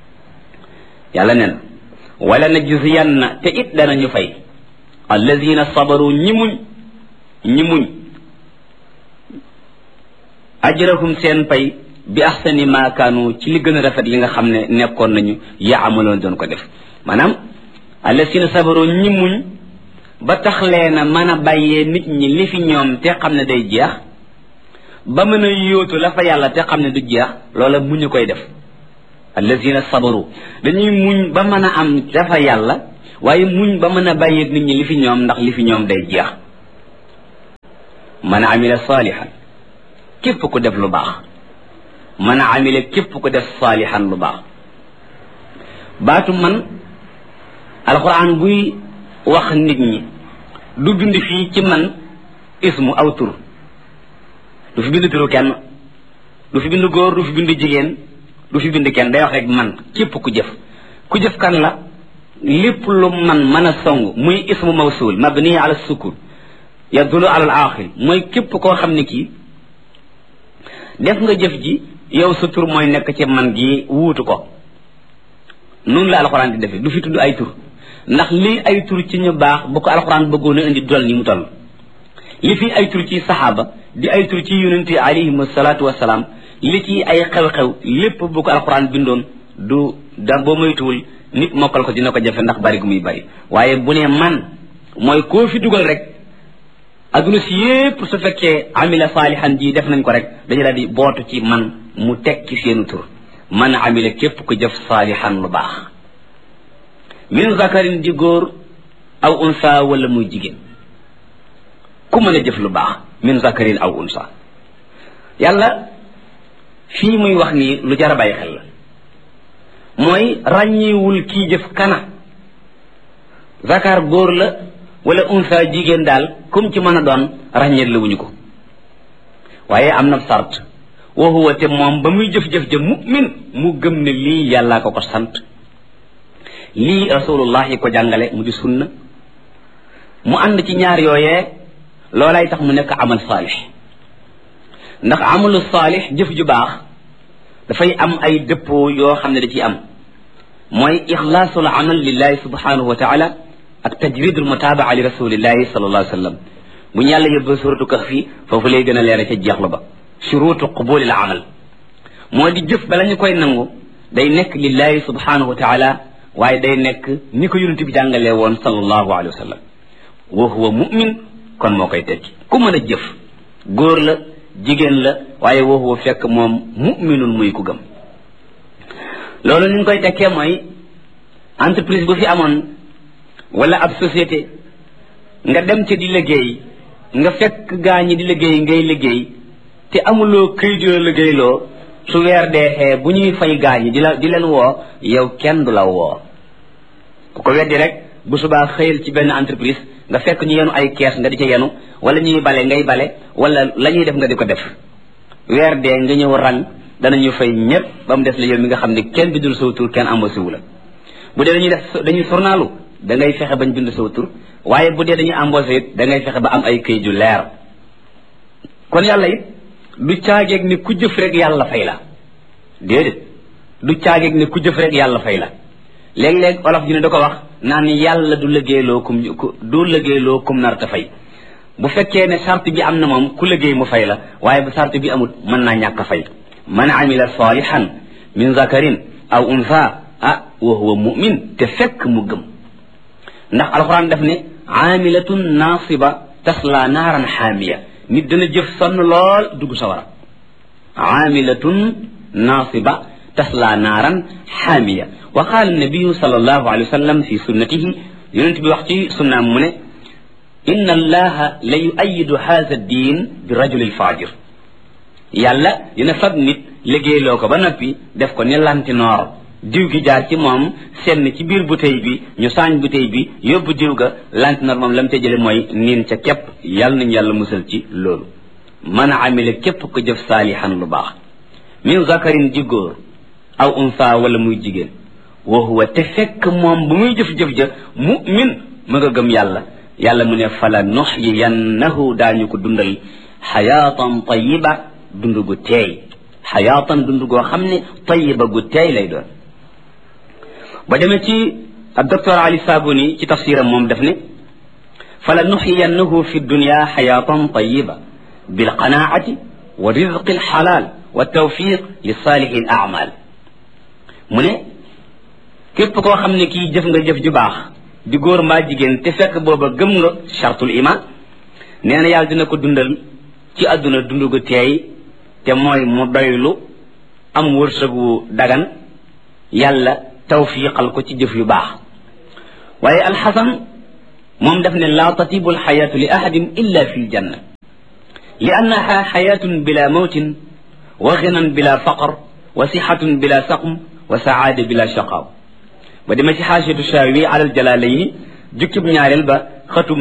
yàlla nen wala najziyanna te it danañu fay allazina sabaru ñi muñ ajrahum seen pay bi ahsani ma kaanu ci li gën a rafet li nga xam ne nekkoon nañu yaamaloon doon ko def maanaam allazina sabaru ñi muñ ba tax leena mën a bàyyee nit ñi li fi ñoom te xam ne day jeex ba mën a yóotu la fa yàlla te xam ne du jeex loola muñu koy def allazina sabaru dañuy muñ ba mën a am dafa yàlla waaye muñ ba mën a bàyyee nit ñi li fi ñoom ndax li fi ñoom day jeex man amila saalihan képp ku def lu baax man amila képp ku def saalihan lu baax baatu man alquran buy wax nit ñi du bind fii ci man ismu aw tur du fi bind turu kenn du fi bind góor du fi bind jigéen du fi bind kenn day wax rek man képp ku jëf kan la lépp lu man mën a song muy ismu mawsul mabni ala sukun yadulu ala al aqil mooy képp koo xam ne kii def nga jëf ji yow sa tur mooy nekk ci man gi wuutu ko noonu la alxuraan di defee du fi tudd ay tur ndax lii ay tur ci ñu baax bu ko alxuraan bëggoon a indi dol ni mu toll li fi ay tur ci saxaaba di ay tur ci yonente yi alayhim salaatu wasalaam li ci ay xew-xew lépp bu ko alxuraan bindoon du da boo moytuwul nit mokkal ko dina ko jafe ndax bari gu muy bari waaye bu ne man mooy koo fi dugal rek adduna si yépp su fekkee amila saalihan ji def nañ ko rek dañu daal di bootu ci man mu teg ci seenu tur man amila képp ku jëf saalihan lu baax min zakarin di góor aw unsa wala muy jigéen ku mën a jëf lu baax min zakarin aw unsa yàlla fii muy wax nii lu jar a bàyyi xel la mooy ràññiwul kii jëf kana zakar góor la wala unsa jigéen daal comme ci mën a doon ràññeet la wuñu ko waaye am na sart wa huwa te moom ba muy jëf-jëf ja mu'min mu gëm ne lii yàllaa ko sant lii rasulullah yi ko jàngale mu di sunna mu ànd ci ñaar yooyee loolay tax mu nekk amal saalix ndax amalu saalix jëf ju baax dafay am ay dëppoo yoo xam ne da ciy am mooy ixlaasul amal lillahi subhanahu wa taala ak tajridul mutabaa li rasulillahi sallallahu alayhi wa sallam bu ñu yàlla yóbbu suratu kahfi foofu lay gën a leere ca jeexlu ba shurutu qubulil amal moo di jëf bala ñu koy nangu day nekk lillahi subhanahu wa taala waaye day nekk ni ko yonent bi jàngalee woon sallallahu alayhi wa sallam wa huwa mu'min kon moo koy tekki ku mën a jëf góor la jigéen la waaye wa huwa fekk moom mu'minun muy ku gëm loolu ni ñu koy tekkee mooy entreprise bu fi amoon wala ab société nga dem ca di liggéey nga fekk gaa ñi di liggéey ngay liggéey te amuloo këyit yoo liggéeyloo su weer deexee bu ñuy fay gaa ñi di leen woo yow kenn du la woo ku ko weddi rek bu subaa xëyal ci benn entreprise nga fekk ñu yenu ay kees nga di ca yenu wala ñuy bale ngay bale wala la ñuy def nga di ko def weer dee nga ñëw rang danañu fay ñëpp ba mu des la yow mi nga xam ne kenn bindul saw tur kenn embauché wu la bu dee dañuy journalu da ngay fexe bañ bind saw tur waaye bu dee dañuy embauché it da ngay fexe ba am ay këyit yu leer kon yàlla it du caageeg ne ku jëf rek yàlla fay la déedéet du caageeg ne ku jëf rek yàlla fay la léeg-léeg olof ji ne da ko wax naan yàlla du liggéeyloo kum nar ta fay bu fekkee ne charte bi am na moom ku liggéey mu fay la waaye bu charte bi amut mën naa ñàkk a fay man amila salihan min zakarin aw unsa wa huwa mu'min te fekk mu gëm ndax alxuraan daf ne aamilatun naasiba tasla naaran xaamiya nit dana jëf sonn lool dugg sawara aamilatun naasiba tasla naaran xaamiya wa qaala nabiyu sallallahu alayhi wa sallam fi sunnatihi yonent bi wax ci sunnaam mu ne inna allaha la yuayidu haada diin bi rajulil faajir yàlla dina fab nit liggéeyloo ko ba noppi def ko ni lantinoor diw gi jaar ci moom senn ci biir bouteille bi ñu saañ bouteille bi yóbbu diw ga lantinoor moom lam te jële mooy niin ca képp yàlla nañu yàlla musal ci loolu man amila képp ko jëf saalihan lu baax min zakarin di góor aw unsa wala muy jigéen wa huwa te fekk moom bu muy jëf-jëf ja mu'min ma nga gëm yàlla mu ne fala nuxyiyannahu daañu ko dundal xayaatan tayiba dund gu teey xayaatan dund goo xam ne tayiba gu teey lay doon ba demee ci docteur Ali Sabuni ci tafsiram moom def ne fala nuxyiyannahu fi dunya xayaatan tayiba bilqanaati wa rizqi alxalaal wa tawfiq li saalihi al amal mu ne képp koo xam ne kii jëf nga jëf ju baax di góor mbaa jigéen te fekk booba gëm nga chartul iman nee na yàlla dina ko dundal ci àdduna dund gu teey te mooy mu doylu am wërsëgu dagan yàlla tawfiqal ko ci jëf yu baax waaye alxasan moom daf ne laa tatibu alxayaatu li ahadin illa fi ljanna li annaha xayatun bila mawtin wa ginan bila faqr wa sixatun bila saqm wa saada bila shaqaaw ba dema ci xaasiyatu Shaawi alal Jalaalayni jukkib ñaareel ba xatum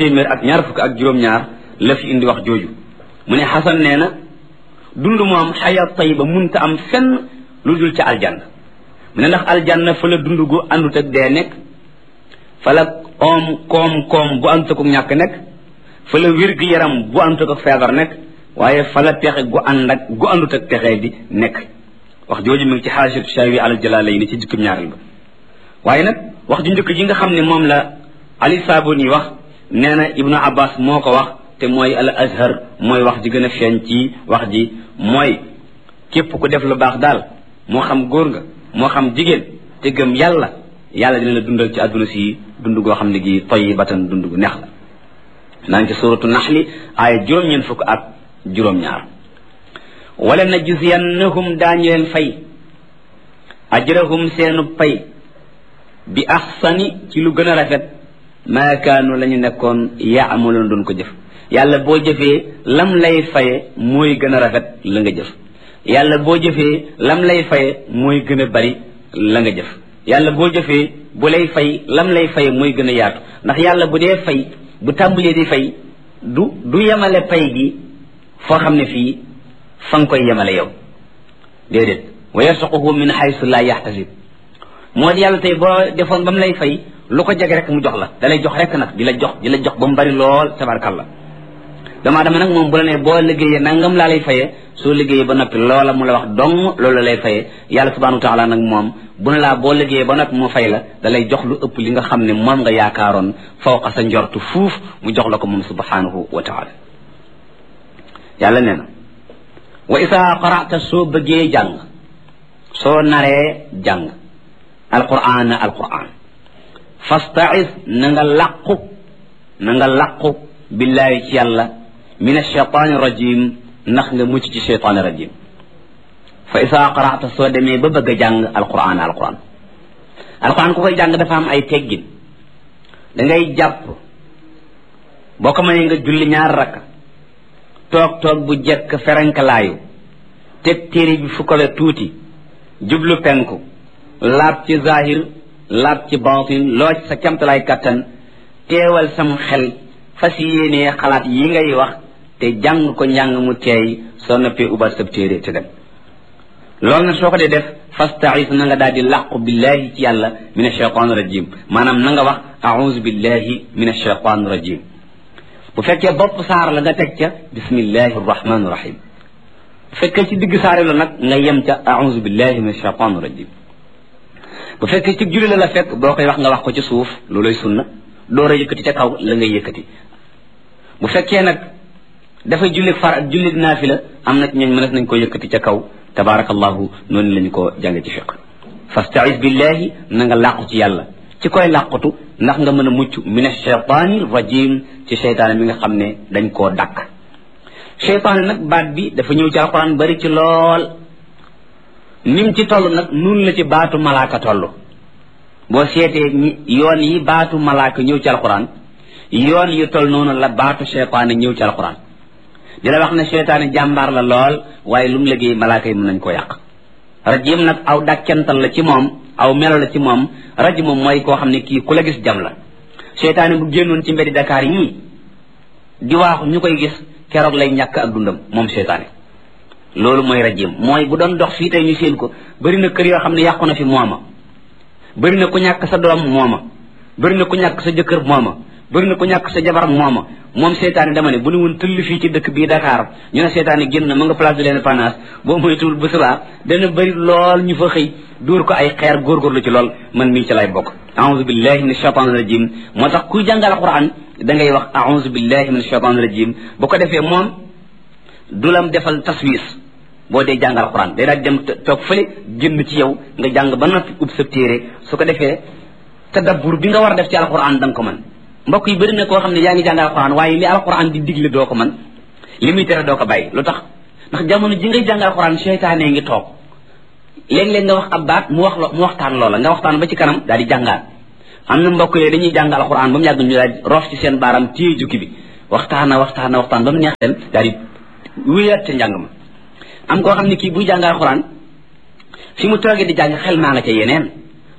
322 la fi indi wax jooju mu ne Xasan nee na dund moom xayaat tayiba munta am fenn lu dul ca aljanna mu ne ndax aljanna fa la dund gu àndut ak dee nekk fa la koom bu àndut ak ñàkk nekk fa la wér gi yaram bu àndut ak feebar nekk waaye fa la texe gu àndut ak texe di nekk wax jooju mi ngi ci xaasiyatu Shaawi alal Jalaalayni ci jukkib ñaareel ba waaye nag wax ju njëkk ji nga xam ne moom la Ali Sabuni wax nee na Ibnu Abbas moo ko wax te mooy al azhar mooy wax ji gën a feeñ ci wax ji mooy képp ku def lu baax daal moo xam góor nga moo xam jigéen te gëm yàlla dina la dundal ci àdduna si dund goo xam ne gi tayyibatan dund gu neex la naa ngi ci suratu naxli aaya juróom-ñeent wala najziyannahum daañu leen fay ajrahum seenu pay bi axsani ci lu gën a rafet maa kaanu la ñu nekkoon yaamaloon doon ko jëf yàlla boo jëfee lam lay faye mooy gën a rafet la nga jëf yàlla boo jëfee lam lay faye mooy gën a bari la nga jëf yàlla boo jëfee bu lay fay lam lay faye mooy gën a yaatu ndax yàlla bu dee fay bu tàmbalee di fay du yemale pay gi foo xam ne fii fa nga koy yemale yow déedéet wa yarsuquhu min haysu la yaxtasib moo di yàlla tey boo defoon ba mu lay fay lu ko jege rek mu jox la da lay jox rek nag di la jox ba mu bari lool tabarkalla damaa dama nag moom bu la ne boo liggéeyee nangam laa lay fayee soo liggéeyee ba noppi loola mu la wax dong loolu lay fayee yàlla subhanahu wa taala nag moom bu ne laa boo liggéeyee ba noppi mu fay la da lay jox lu ëpp li nga xam ne moom nga yaakaaroon fawqa sa njortu fuuf mu jox la ko moom subhanahu wa taala yàlla nee na wa isaa qara'ta soo bëggee jàng soo naree jàng alquran fasta'iz na nga làqu billaahi ci yàlla min ashaytaani rajim ndax nga mucc ci shaytaani rajim fa isaa qara'ta soo demee ba bëgg a jàng alquran ku koy jàng dafa am ay teggin da ngay jàpp boo ko mënee nga julli ñaar rakka toog bu jekk ferenkalaayu teg téere bi fu ko we tuuti jublu penku laab ci zahir laab ci baatin loo ci sa camtalaay kattan teewal sam xel fas yéenee xalaat yi ngay wax te jàng ko njàng mu teey soo noppee ubat sab téere te dem loolu nag soo ko dee def fasta'iz na nga daal di làqu billahi ci yàlla min ashaytan rajim maanaam na nga wax a'udhu billahi min ashaytan rajim bu fekkee bopp saar la nga teg ca bismillahi rahmani rahim bu fekkee ci digg saare la nag nga yem ca a'udhu billahi min ashaytan rajim bu fekkee ci julli la fekk boo koy wax nga wax ko ci suuf looloy sunna door a yëkkati ca kaw la ngay yëkkati bu fekkee nag dafay julli naafila am na ñooñ mënees nañ ko yëkkati ca kaw tabarakallahu noonu lañu ko jànge ci fiq fasta'iz billahi na nga làqu ci yàlla ci koy làqutu ndax nga mën a mucc min ash-shaytaani rajim ci seytaane mi nga xam ne dañ koo dàkk seytaane nag baat bi dafa ñëw ci alquran bari ci lool nim ci toll nag nun la ci baatu malaaka toll boo seetee yoon yi baatu malaaka ñëw ci alquran yoon yu toll noonu la baatu seytaane ñëw ci alquran di la wax ne seytaane jàmbaar la lool waaye lu mu liggéey malaaka yi mën nañ ko yàq rajim nag aw dàkkental la ci moom aw melo la ci moom rajim moom mooy koo xam ne kii ku la gis jam la seytaane bu génnoon ci mbeddi Dakar yii di waaxu ñu koy gis keroog lay ñàkk ak dundam moom seytaane loolu mooy rajim mooy bu doon dox fii tey ñu seen ko bëri na kër yoo xam ne yàqu na fi mooma bëri na ku ñàkk sa doom mooma bëri na ku ñàkk sa jëkkër mooma bëri na ku ñàkk sa jabar mooma moom seytaane dama ne bu ñu woon tëll fii ci dëkk bii Dakar ñu ne seytaane génn na ma nga place de l'Indépendance boo moytuwul bu subaa dana bëri lool ñu fa xëy dóor ko ay xeer góorgóorlu ci lool man mii ci lay bokk a'udhu billahi minash shaitanir rajim moo tax kuy jàngal alquran da ngay wax a'udhu billahi minash shaitanir rajim bu ko defee moom du lam defal taswis boo dee jàngal alquran day daal dem toog fële génn ci yow nga jàng ba noppi ub sa téere su ko defee tadabbur bi nga war a def ci alquran da nga ko mën mbokk yi bëri na koo xam ne yaa ngi jàng alquran waaye li alquran di digle doo ko mën li muy tere doo ko bàyyi lu tax ndax jamono ji ngay jàng alquran seytaane ngi toog léeg-léeg nga wax ab baat mu waxtaan loola nga waxtaan ba ci kanam daal di jàngaat am na mbokk yooyu dañuy jàng alquran ba mu yàgg ñu daal di roof ci seen baaram téye jukki bi waxtaan ba mu neex leen daal di wéyaat ca njàng ma am koo xam ne kii buy jàng alquran fi mu toogee di jàng xel maa nga ca yeneen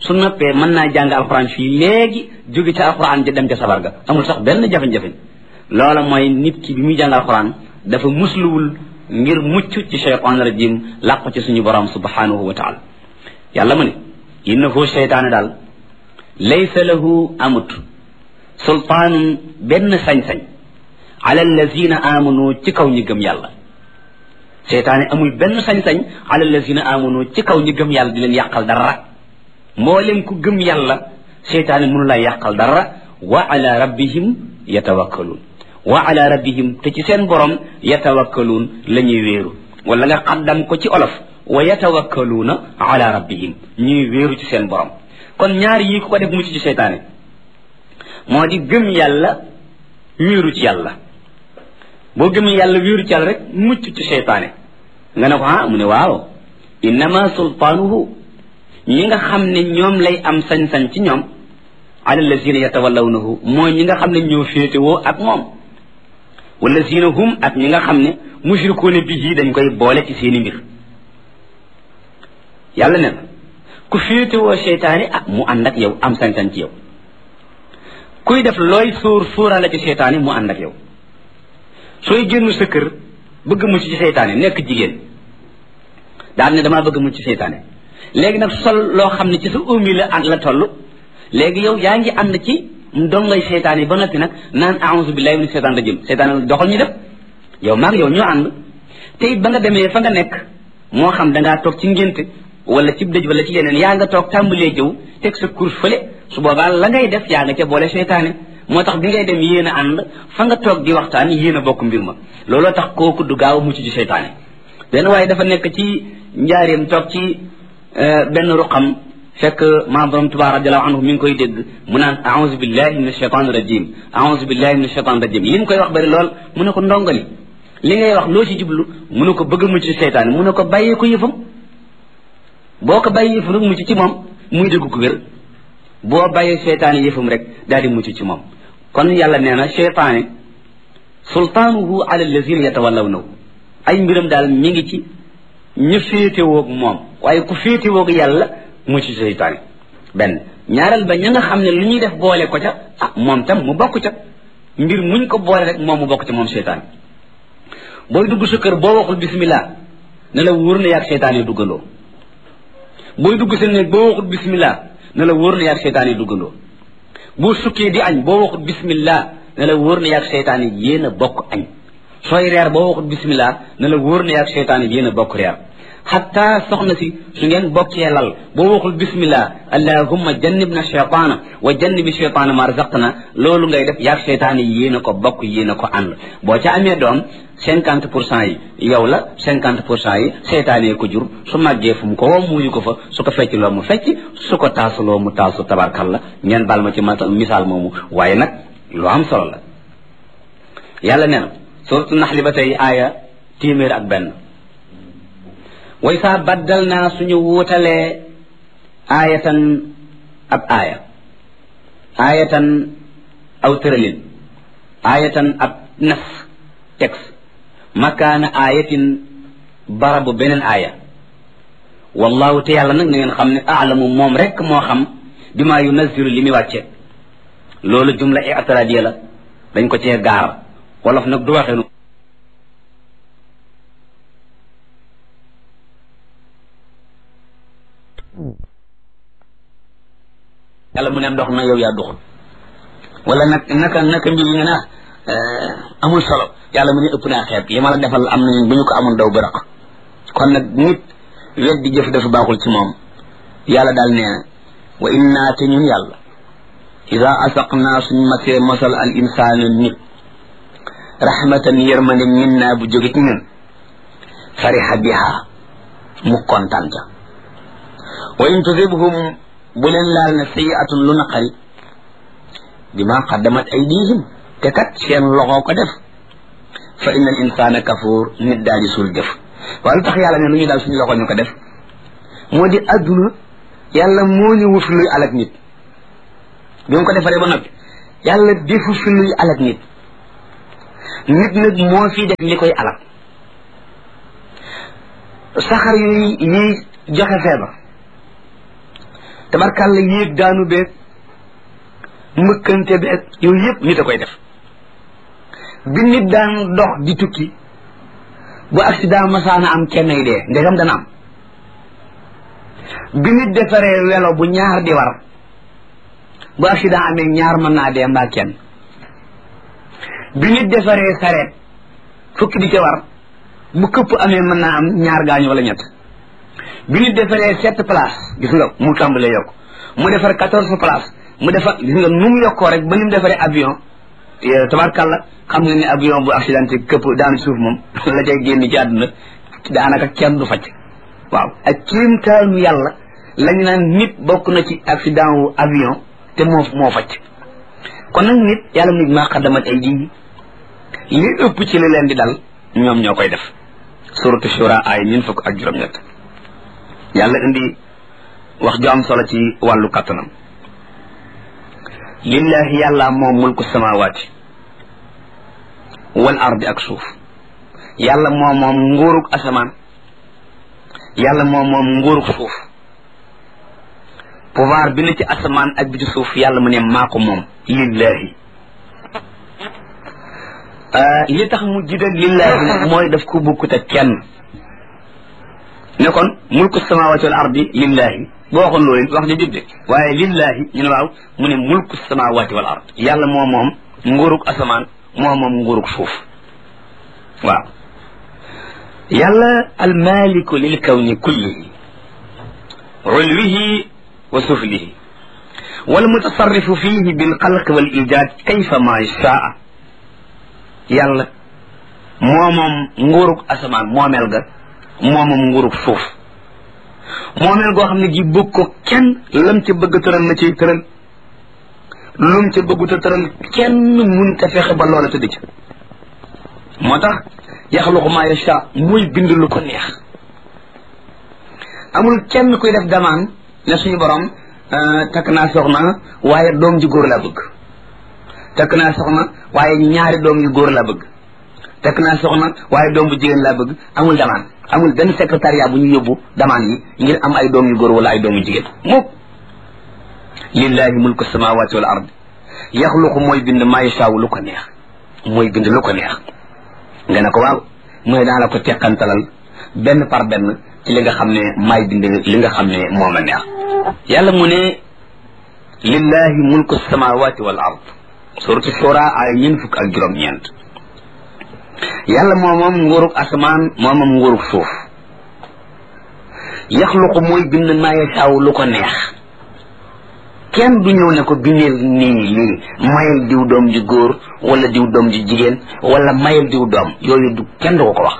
su noppee mën naa jàng alxuraan fii léegi jóge ca alxuraan ja dem ca sabar ga amul sax benn jafe-jafe loola mooy nit ki bi muy jàng alxuraan dafa musluwul ngir mucc ci shaytaan rajim làqu ci suñu borom subhanahu wa taala yàlla mu ne innahu shaytaane daal laysa lahu amut sultaanun benn sañ-sañ ala allazina amanu ci kaw ñi gëm yàlla seytaane amul benn sañ-sañ ala allazina amanu ci kaw ñi gëm yàlla di leen yàqal dara mboolem ku gëm yàlla seytaane mënu laa yàqal dara wa ala rabbihim yatawakkaluun wa ala rabbihim te ci seen borom yatawakkaluun la ñuy wéeru wala nga xaddam ko ci olof wa yatawakkaluuna ala rabbihim ñuy wéeru ci seen borom kon ñaar yi ku ko def mucc ci seytaane moo di gëm yàlla wéeru ci yàlla boo gëmee yàlla wéeru ci yàlla rek mucc ci seytaane nga ne ko mu ne waaw innama sultaanuhu ñi nga xam ne ñoom lay am sañ-sañ ci ñoom ala allazina yatawallawnahu mooy ñi nga xam ne ñoo féetewoo ak moom wallazina hum ak ñi nga xam ne mushrikuuna bihi dañ koy boole ci seeni mbir yàlla ne ku féetewoo seytaane mu ànd ak yow am sañ-sañ ci yow kuy def looy sóoraale ci seytaane mu ànd ak yow sooy génn sa kër bëgg mucc ci seytaane nekk jigéen daal ne damaa bëgg mucc ci seytaane léegi nag sol loo xam ne ci sa umi la toll léegi yow yaa ngi ànd ci dongay seytaane ba noppi nag naan a'uuzu billahi min seytaan rajim seytaane doxal ñu def yow maag yow ñoo ànd te it ba nga demee fa nga nekk moo xam dangaa toog ci ngénte wala ci dëj wala ci yeneen yaa nga toog tàmbalee jëw teg sa cours fële su boobaa la ngay def yaa nga ca boole seytaane moo tax bi ngay dem yéen a ànd fa nga toog di waxtaan yéen a bokk mbir ma looloo tax kooku du gaaw a mucc ci seytaane benn waaye dafa nekk ci njaareem toog ci benn ruqam fekk maam borom Tuubaa radiyallahu anhu mi ngi koy dégg mu naan a'uuzu billahi min ashaytaan rajim a'uuzu billahi min ashaytaan rajim li mu koy wax bari lool mu ne ko ndongali li ngay wax loo ci jublu mu ne ko bëgg mucc ci seytaane mu ne ko bàyyee ko yëfam boo ko bàyyee yëfam rek mucc ci moom muy dégg ko wér boo bàyyee seytaane yëfam rek daal di mucc ci moom kon yàlla nee na seytaane sultaanuhu ala allazina yatawallawnahu ay mbiram daal mi ngi ci ñu féetewoog moom waaye ku féetewoog yàlla mucc ci seytaane benn ñaareel ba ña nga xam ne lu ñuy def boole ko ca moom tam mu bokk ca mbir muñ ko boole rek moom mu bokk ca moom seytaane booy dugg sa kër boo waxul bismillah ne la wóor na yaag seytaane duggandoo booy dugg sa néeg boo waxul bismillah ne la wóor na yaag seytaane duggandoo boo sukkee di añ boo waxul bismillah ne la wóor na yaag seytaane yéen a bokk añ sooy reer boo waxul bismillah ne la wóor na yaag seytaane yéen a bokk reer xatta soxna si su ngeen bokkee lal boo waxul bismillah allahumma jannibna shaytaana wa jannibi shaytaana ma razaqtana loolu ngay def yaag seytaane yéen a ko bokk yéen a ko ànd boo ca amee doom 50% yi yow la 50% yi seytaane ko jur su màggee fu mu ko woo muuyu ko fa su ko fecc loo mu fecc su ko taasuloo mu taasu tabarkalla ngeen baal ma ci misaal moomu waaye nag lu am solo la yàlla nee na suratu naxli ba tey aaya 101 way saa baddal naa suñu wuutalee aayatan ab aayatan aw tëralin aayatan ab nas texte makaana aayatin barabu beneen aaya wallahu te yàlla nag na ngeen xam ne aalamu moom rek moo xam bi maa yunazilu li muy wàcce loolu jumla i'tiradiya la dañ ko cee gaar wolof nag du waxee yàlla mu ne ndox na yow yaa duxul wala naka mbir yi nga naa amul solo yàlla mu ne ëpp naa xeeb li ma la defal am nañu bu ñu ko amoon daw bërëq kon nag nit wet di jëf dafa baaxul ci moom yàlla daal nee na wa inna te ñun yàlla ida asaqnaa suñ masee mosal al insaanu nit rahmatan yërmande minna bu jóge ci ñun fariha biha mu kontaan ca wa in tusibhum bu leen laal ne sayiatun lu naqari bima qaddamat aydihim te kat seen loxo ko def fa inna al insana kafuur nit daal di suul jëf waaye lu tax yàlla ne lu ñu daal suñu loxo ñu ko def moo di adduna yàlla moo ñu wut luy alak nit bi mu ko defaree ba noppi yàlla defu fi luy alak nit nit nag moo fi def li koy alak saxar yuy joxe feebar tabarkàlla yéeg daanu beeg mbëkkante beeg yooyu yëpp nit a koy def bi nit daan dox di tukki bu accident masaana am kenn ay dee ndegam dana am bi nit defaree welo bu ñaar di war bu accident amee ñaar mën naa dee mbaa kenn bi nit defaree sareet fukki di ca war bu këpp amee mën naa am ñaar gaañu wala ñett bi nit defaree 7 place gis nga mu tàmbalee yokk mu defar 14 place mu defar gis nga nu mu yokkoo rek ba ni mu defaree avion tabarkàlla xam nga ne avion bu accidenté këpp daanu suuf moom la cay génn ci àdduna daanaka kenn du facc waaw ak kéemtaanu yàlla lañu naan nit bokk na ci accident wu avion te moo facc kon nag nit yàlla nit maa xaddamat ay ji li ëpp ci li leen di dal ñoom ñoo koy def suratu shura ay 27 yàlla indi wax ju am solo ci wàllu kattanam lillahi yàlla moom mulku samawaati wal ardi ak suuf yàlla moom nguurug asamaan yàlla moom nguurug suuf pouvoir bi na ci asamaan ak bi ci suuf yàlla mu ne maa ko moom lillahi li tax mu jiital lillahi mooy daf ko bukkut ak kenn ne kon mulku samawaati wal ardi lillahi boo waxoon loolu wax ja jubde waaye lillahi ñu ne waaw mu ne mulku samawaati wal ard yàlla moom nguurug asamaan moom nguurug suuf waaw yàlla almaliku lil kawni kullihi ulwihi wa suflihi wal mutasarrifu fihi bil xalq wal ijad kayfa ma shaa yàlla moom nguurug asamaan moomeel ga moomam nguurug suuf moomeel goo xam ne gi bëgg ko kenn lam ca bëgg tëral na ciy tëral lum ca bëggut a tëral kenn mun ta fexe ba loola tëdd ca moo tax yaxluqu maa yasha muy bind lu ko neex amul kenn kuy def demande ne suñu borom takk naa soxna waaye doom ji góor laa bëgg takk naa soxna waaye ñaari doom yu góor laa bëgg takk naa soxna waaye doom bu jigéen laa bëgg amul demande amul benn secrétariat bu ñu yóbbu demande yi ngir am ay doom yu góor wala ay doom yu jigéen mukk lillahi mulku samawati wal ard yaxluqu mooy bind maa yashaawu lu ko neex mooy bind lu ko neex nga ne ko waaw mooy daa la ko teqantalal benn par benn ci li nga xam ne maay bind li nga xam ne moom la neex yàlla mu ne lillahi mulku samawati wal ard suratu shura ay 26 yàlla moom nguurug asamaan moom nguurug suuf yaxluqu mooy bind maa yashaawu lu ko neex kenn du ñëw ne ko bindeel nii lii mayel diw doom ji góor wala diw doom ji jigéen wala mayel diw doom yooyu du kenn du ko wax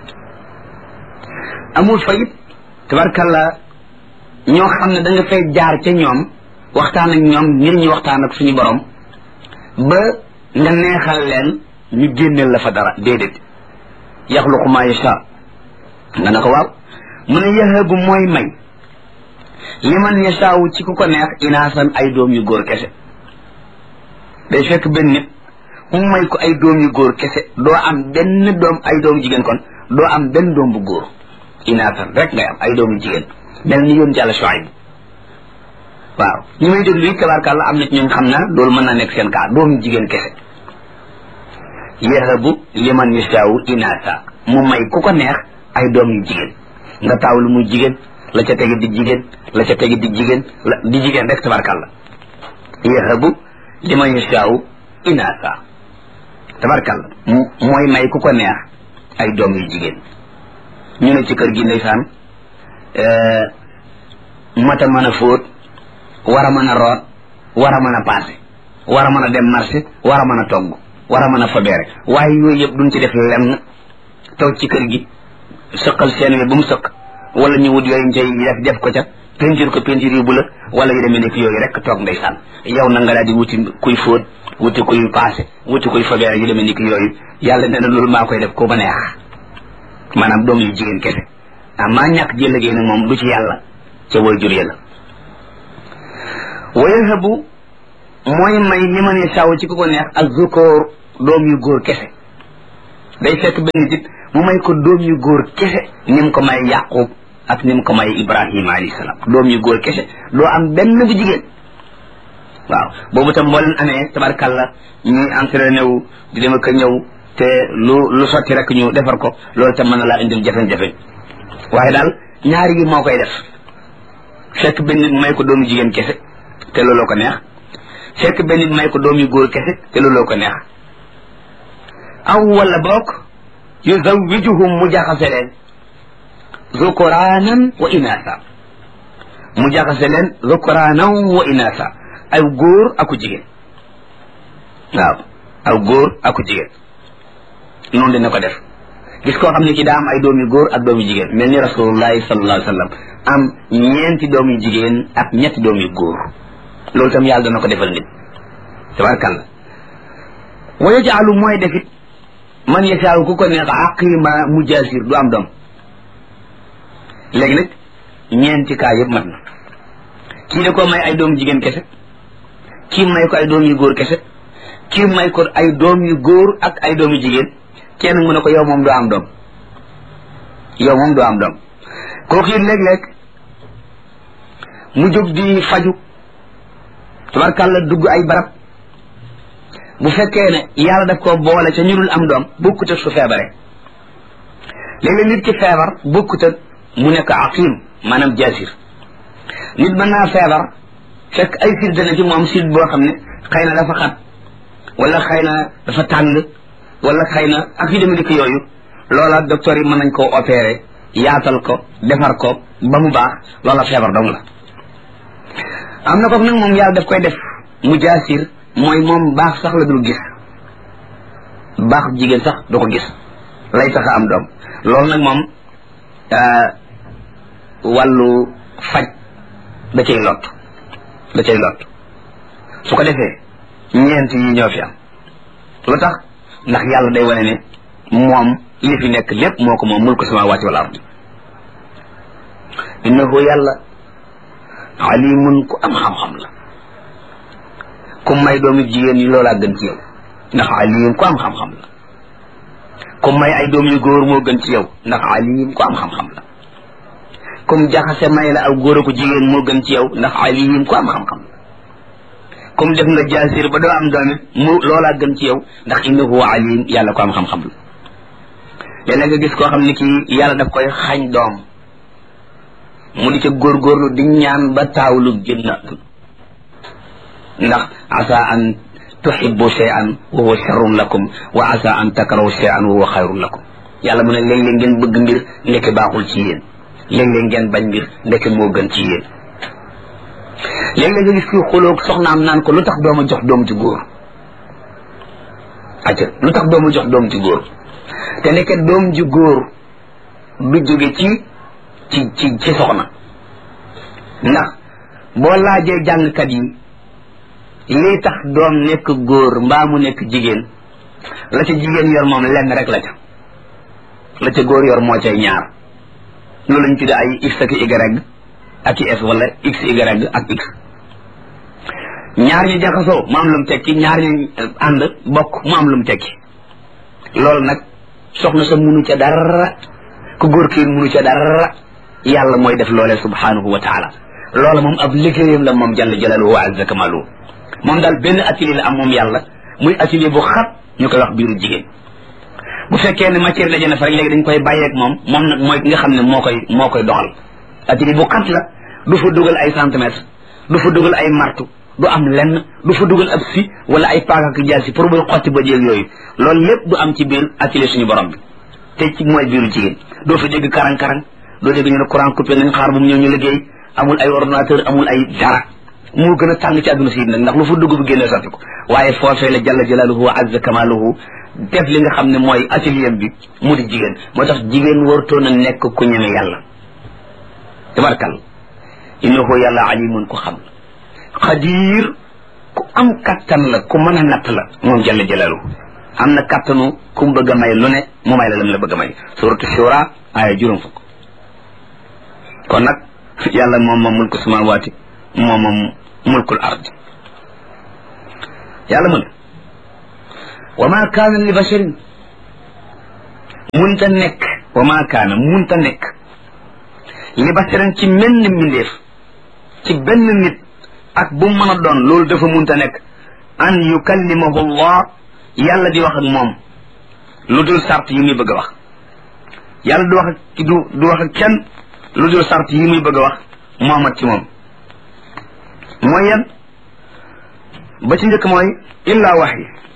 amul fayit tabarkalla ñoo xam ne da nga fay jaar ca ñoom waxtaan ak ñoom ngir ñu waxtaan ak suñu borom ba nga neexal leen ñu génneel la fa dara déedéet yaxluqu maa yasha nga ne ko waaw mu ne yahabu mooy may liman yashaawu ci ku ko neex inaasan ay doom yu góor kese day fekk benn nit mu may ko ay doom yu góor kese doo am benn doom ay doomu jigéen kon doo am benn doom bu góor inaasan rek ngay am ay doomu jigéen mel ni yoon jàlla Shuayb waaw ñu may déglu yi tabarkàlla am na ci ñooñ xam na loolu mën naa nekk seen kaa doomu jigéen kese yahabu liman yashaawu inaasa mu may ku ko neex ay doom yu jigéen nga taaw lu muy jigéen la ca tegi di jigéen la ca tegi di jigéen di jigéen rek tabarkàlla yahabu liman yashaawu inaasa tabarkàlla mooy may ku ko neex ay doom yu jigéen ñu ne ci kër gi ndeysaan mata mën a fóot war a mën a root war a mën a paase war a mën a dem marché war a mën a togg war a mën a fabeere waaye yooyu yëpp duñ ci def lenn toog ci kër gi sëqal seen wi ba mu sëq wala ñu wut yooyu njëy def ko ca peinture ko peinture yu bu la wala yu demee nekk yooyu rek toog ndeysaan yow na nga daal di wuti kuy fóot wuti kuy paase wuti kuy fabeere yu demee nekk yooyu yàlla nee na loolu maa koy def ko ba neex maanaam doom yu jigéen kese maa ñàkk jël liggéey nag moom du ci yàlla ca way jur ya la wa yahabu mooy may li ma ne saw ci ku ko neex ak zukóor doom yu góor kese day fekk benn nit mu may ko doom yu góor kese ni mu ko may Yaqub ak ni mu ko may Ibrahima alayhi salaam doom yu góor kese doo am benn bu jigéen waaw boobu tam boo leen amee tabarkàlla ñuy entraîné wu di dem ak a ñëw te lu sotti rek ñu defar ko loolu tam mën na laa indil jafe-jafe waaye daal ñaari yi moo koy def fekk benn nit may ko doomu jigéen kese te looloo ko neex fekk benn nit may ko doom yu góor kese te looloo ko neex aw wala boog yuzawwijuhum mu jaxase leen zukuraanan wa inaasa mu jaxase leen zukuraanan wa inaasa ay góor aku jigéen waaw aw góor aku jigéen noonu dina ko def gis koo xam ne ki daa am ay doom yu góor ak doom yu jigéen mel ni rasulullahi sallallahu alayhi wa sallam am ñeenti doom yu jigéen ak ñetti doom yu góor loolu tam yàlla dana ko defal nit tabarkàlla wa yajaalu mooy defit man yasaaw ku ko neex aqima mujaasir du am doom léegi nag ñeenti kaa yëpp mat na kii da ko may ay doom jigéen kese kii may ko ay doom yu góor kese kii may ko ay doom yu góor ak ay doom yu jigéen kenn mu ne ko yow moom doo am doom yow moom doo am doom kooku it léeg-léeg mu jóg di faju tabarkàlla dugg ay barab bu fekkee ne yàlla daf ko boole ca ñu dul am doom bokkut ak su feebaree léeg-léeg nit ki feebar bokkut ak mu nekk aqim maanaam jaasir nit mën naa feebar fekk ay siit dana ci moom siit boo xam ne xëy na dafa xat wala xëy na dafa tàng wala xëy na ak yu demee dikk yooyu loola docteur yi mën nañ koo opérer yaatal ko defar ko ba mu baax loola feebar dong la am na ko nag moom yàlla daf koy def mu jaasir mooy moom baax sax la dul gis baax jigéen sax du ko gis lay tax a am doom loolu nag moom wàllu faj da cay lot su ko defee ñeent yi ñoo fi am lu tax ndax yàlla day wane ne moom li fi nekk lépp moo ko moom mulku samaawaati wal ardi innahu yàlla alimun ku am xam-xam la ku may doomi jigéen yi loolaa gën ci yow ndax alim ku am xam-xam la ku may ay doom yu góor moo gën ci yow ndax alim ku am xam-xam la kum jaxase may la aw góor a ko jigéen moo gën ci yow ndax alim ku am xam-xam la kum def nga jaasir ba doo am doom mu loolaa gën ci yow ndax innahu alim yàlla ko am xam-xam la léeg-léeg nga gis koo xam ne kii yàlla daf koy xañ doom mu di ca góorgóorlu di ñaan ba taawlu génn ndax asa an tuhibbu shay'an wa huwa sharrun lakum wa asa an takrahu shay'an wa huwa khayrun lakum yàlla mu ne léeg-léeg ngeen bëgg mbir ndeke baaxul ci yéen léeg-léeg ngeen bañ mbir ndeke moo gën ci yéen léeg-léeg nga gis kii xulóog soxnaam naan ko lu tax dooma jox doom ci góor acca lu tax dooma jox doom ci góor te ndeke doom ji góor du jóge ci soxna ndax boo laajee jàngkat yi lii tax doom nekk góor mbaa mu nekk jigéen la ca jigéen yor moom lenn rek la ca góor yor moo cay ñaar loolu lañ tuddee ay x ak y ak i s wala x y ak x ñaar ñu jaxasoo mu am lu mu tekki ñaar ñu ànd bokk mu am lu mu tekki loolu nag soxna sa munu ca dara ku góor kii munu ca dara yàlla mooy def loolee subhanahu wa taala loola moom ab liggéeyam la moom jalla jalaaluhu wa azza kamaaluhu moom daal benn atelier la am moom yàlla muy atelier bu xat ñu koy wax biiru jigéen bu fekkee ne matière la jënd fa rek léegi dañ koy bàyyeeg moom nag mooy ki nga xam ne moo koy doxal atelier bu xat la du fa dugal ay centimètres du fa dugal ay martu du am lenn du fa dugal ab si wala ay paaka ak jaasi pour buy xotti ba jéeg yooyu loolu lépp du am ci biir atelier suñu borom bi te ci mooy biiru jigéen doo fa dégg karang-karang doo dégg ñu ne courant coupé nañ xaar bu mu ñëw ñu liggéey amul ay ordinateur amul ay dara moo gën a tàng ci àdduna si nag ndax lu fa dugg bu génnee sotti ko waaye foofee la jalla jalaaluhu wa azza kamaaluhu def li nga xam ne mooy atelier bi mu di jigéen moo tax jigéen warutoon a nekk ku ñeme yàlla tabarkal innahu yàlla alimun ku xam xadir ku am kattan la ku mën a natt la moom jalla jalaaluhu am na kattanu ku mu bëgg a may lu ne mu may la lam la bëgg a may suratu shura aaya juróom fukk kon nag yàlla moom mulku samawaati moom mulkul ardi yàlla mu ne wa ma kaana li basharin munta nekk li basarin ci menn mbindeef ci benn nit ak bu mën a doon loolu dafa munta nekk an yukallimahu allah yàlla di wax ak moom lu dul sart yi muy bëgg a wax yàlla du wax ak kenn lu dul sart yi muy bëgg a wax moomat ci moom mooy yan ba ci njëkk mooy illa wahyi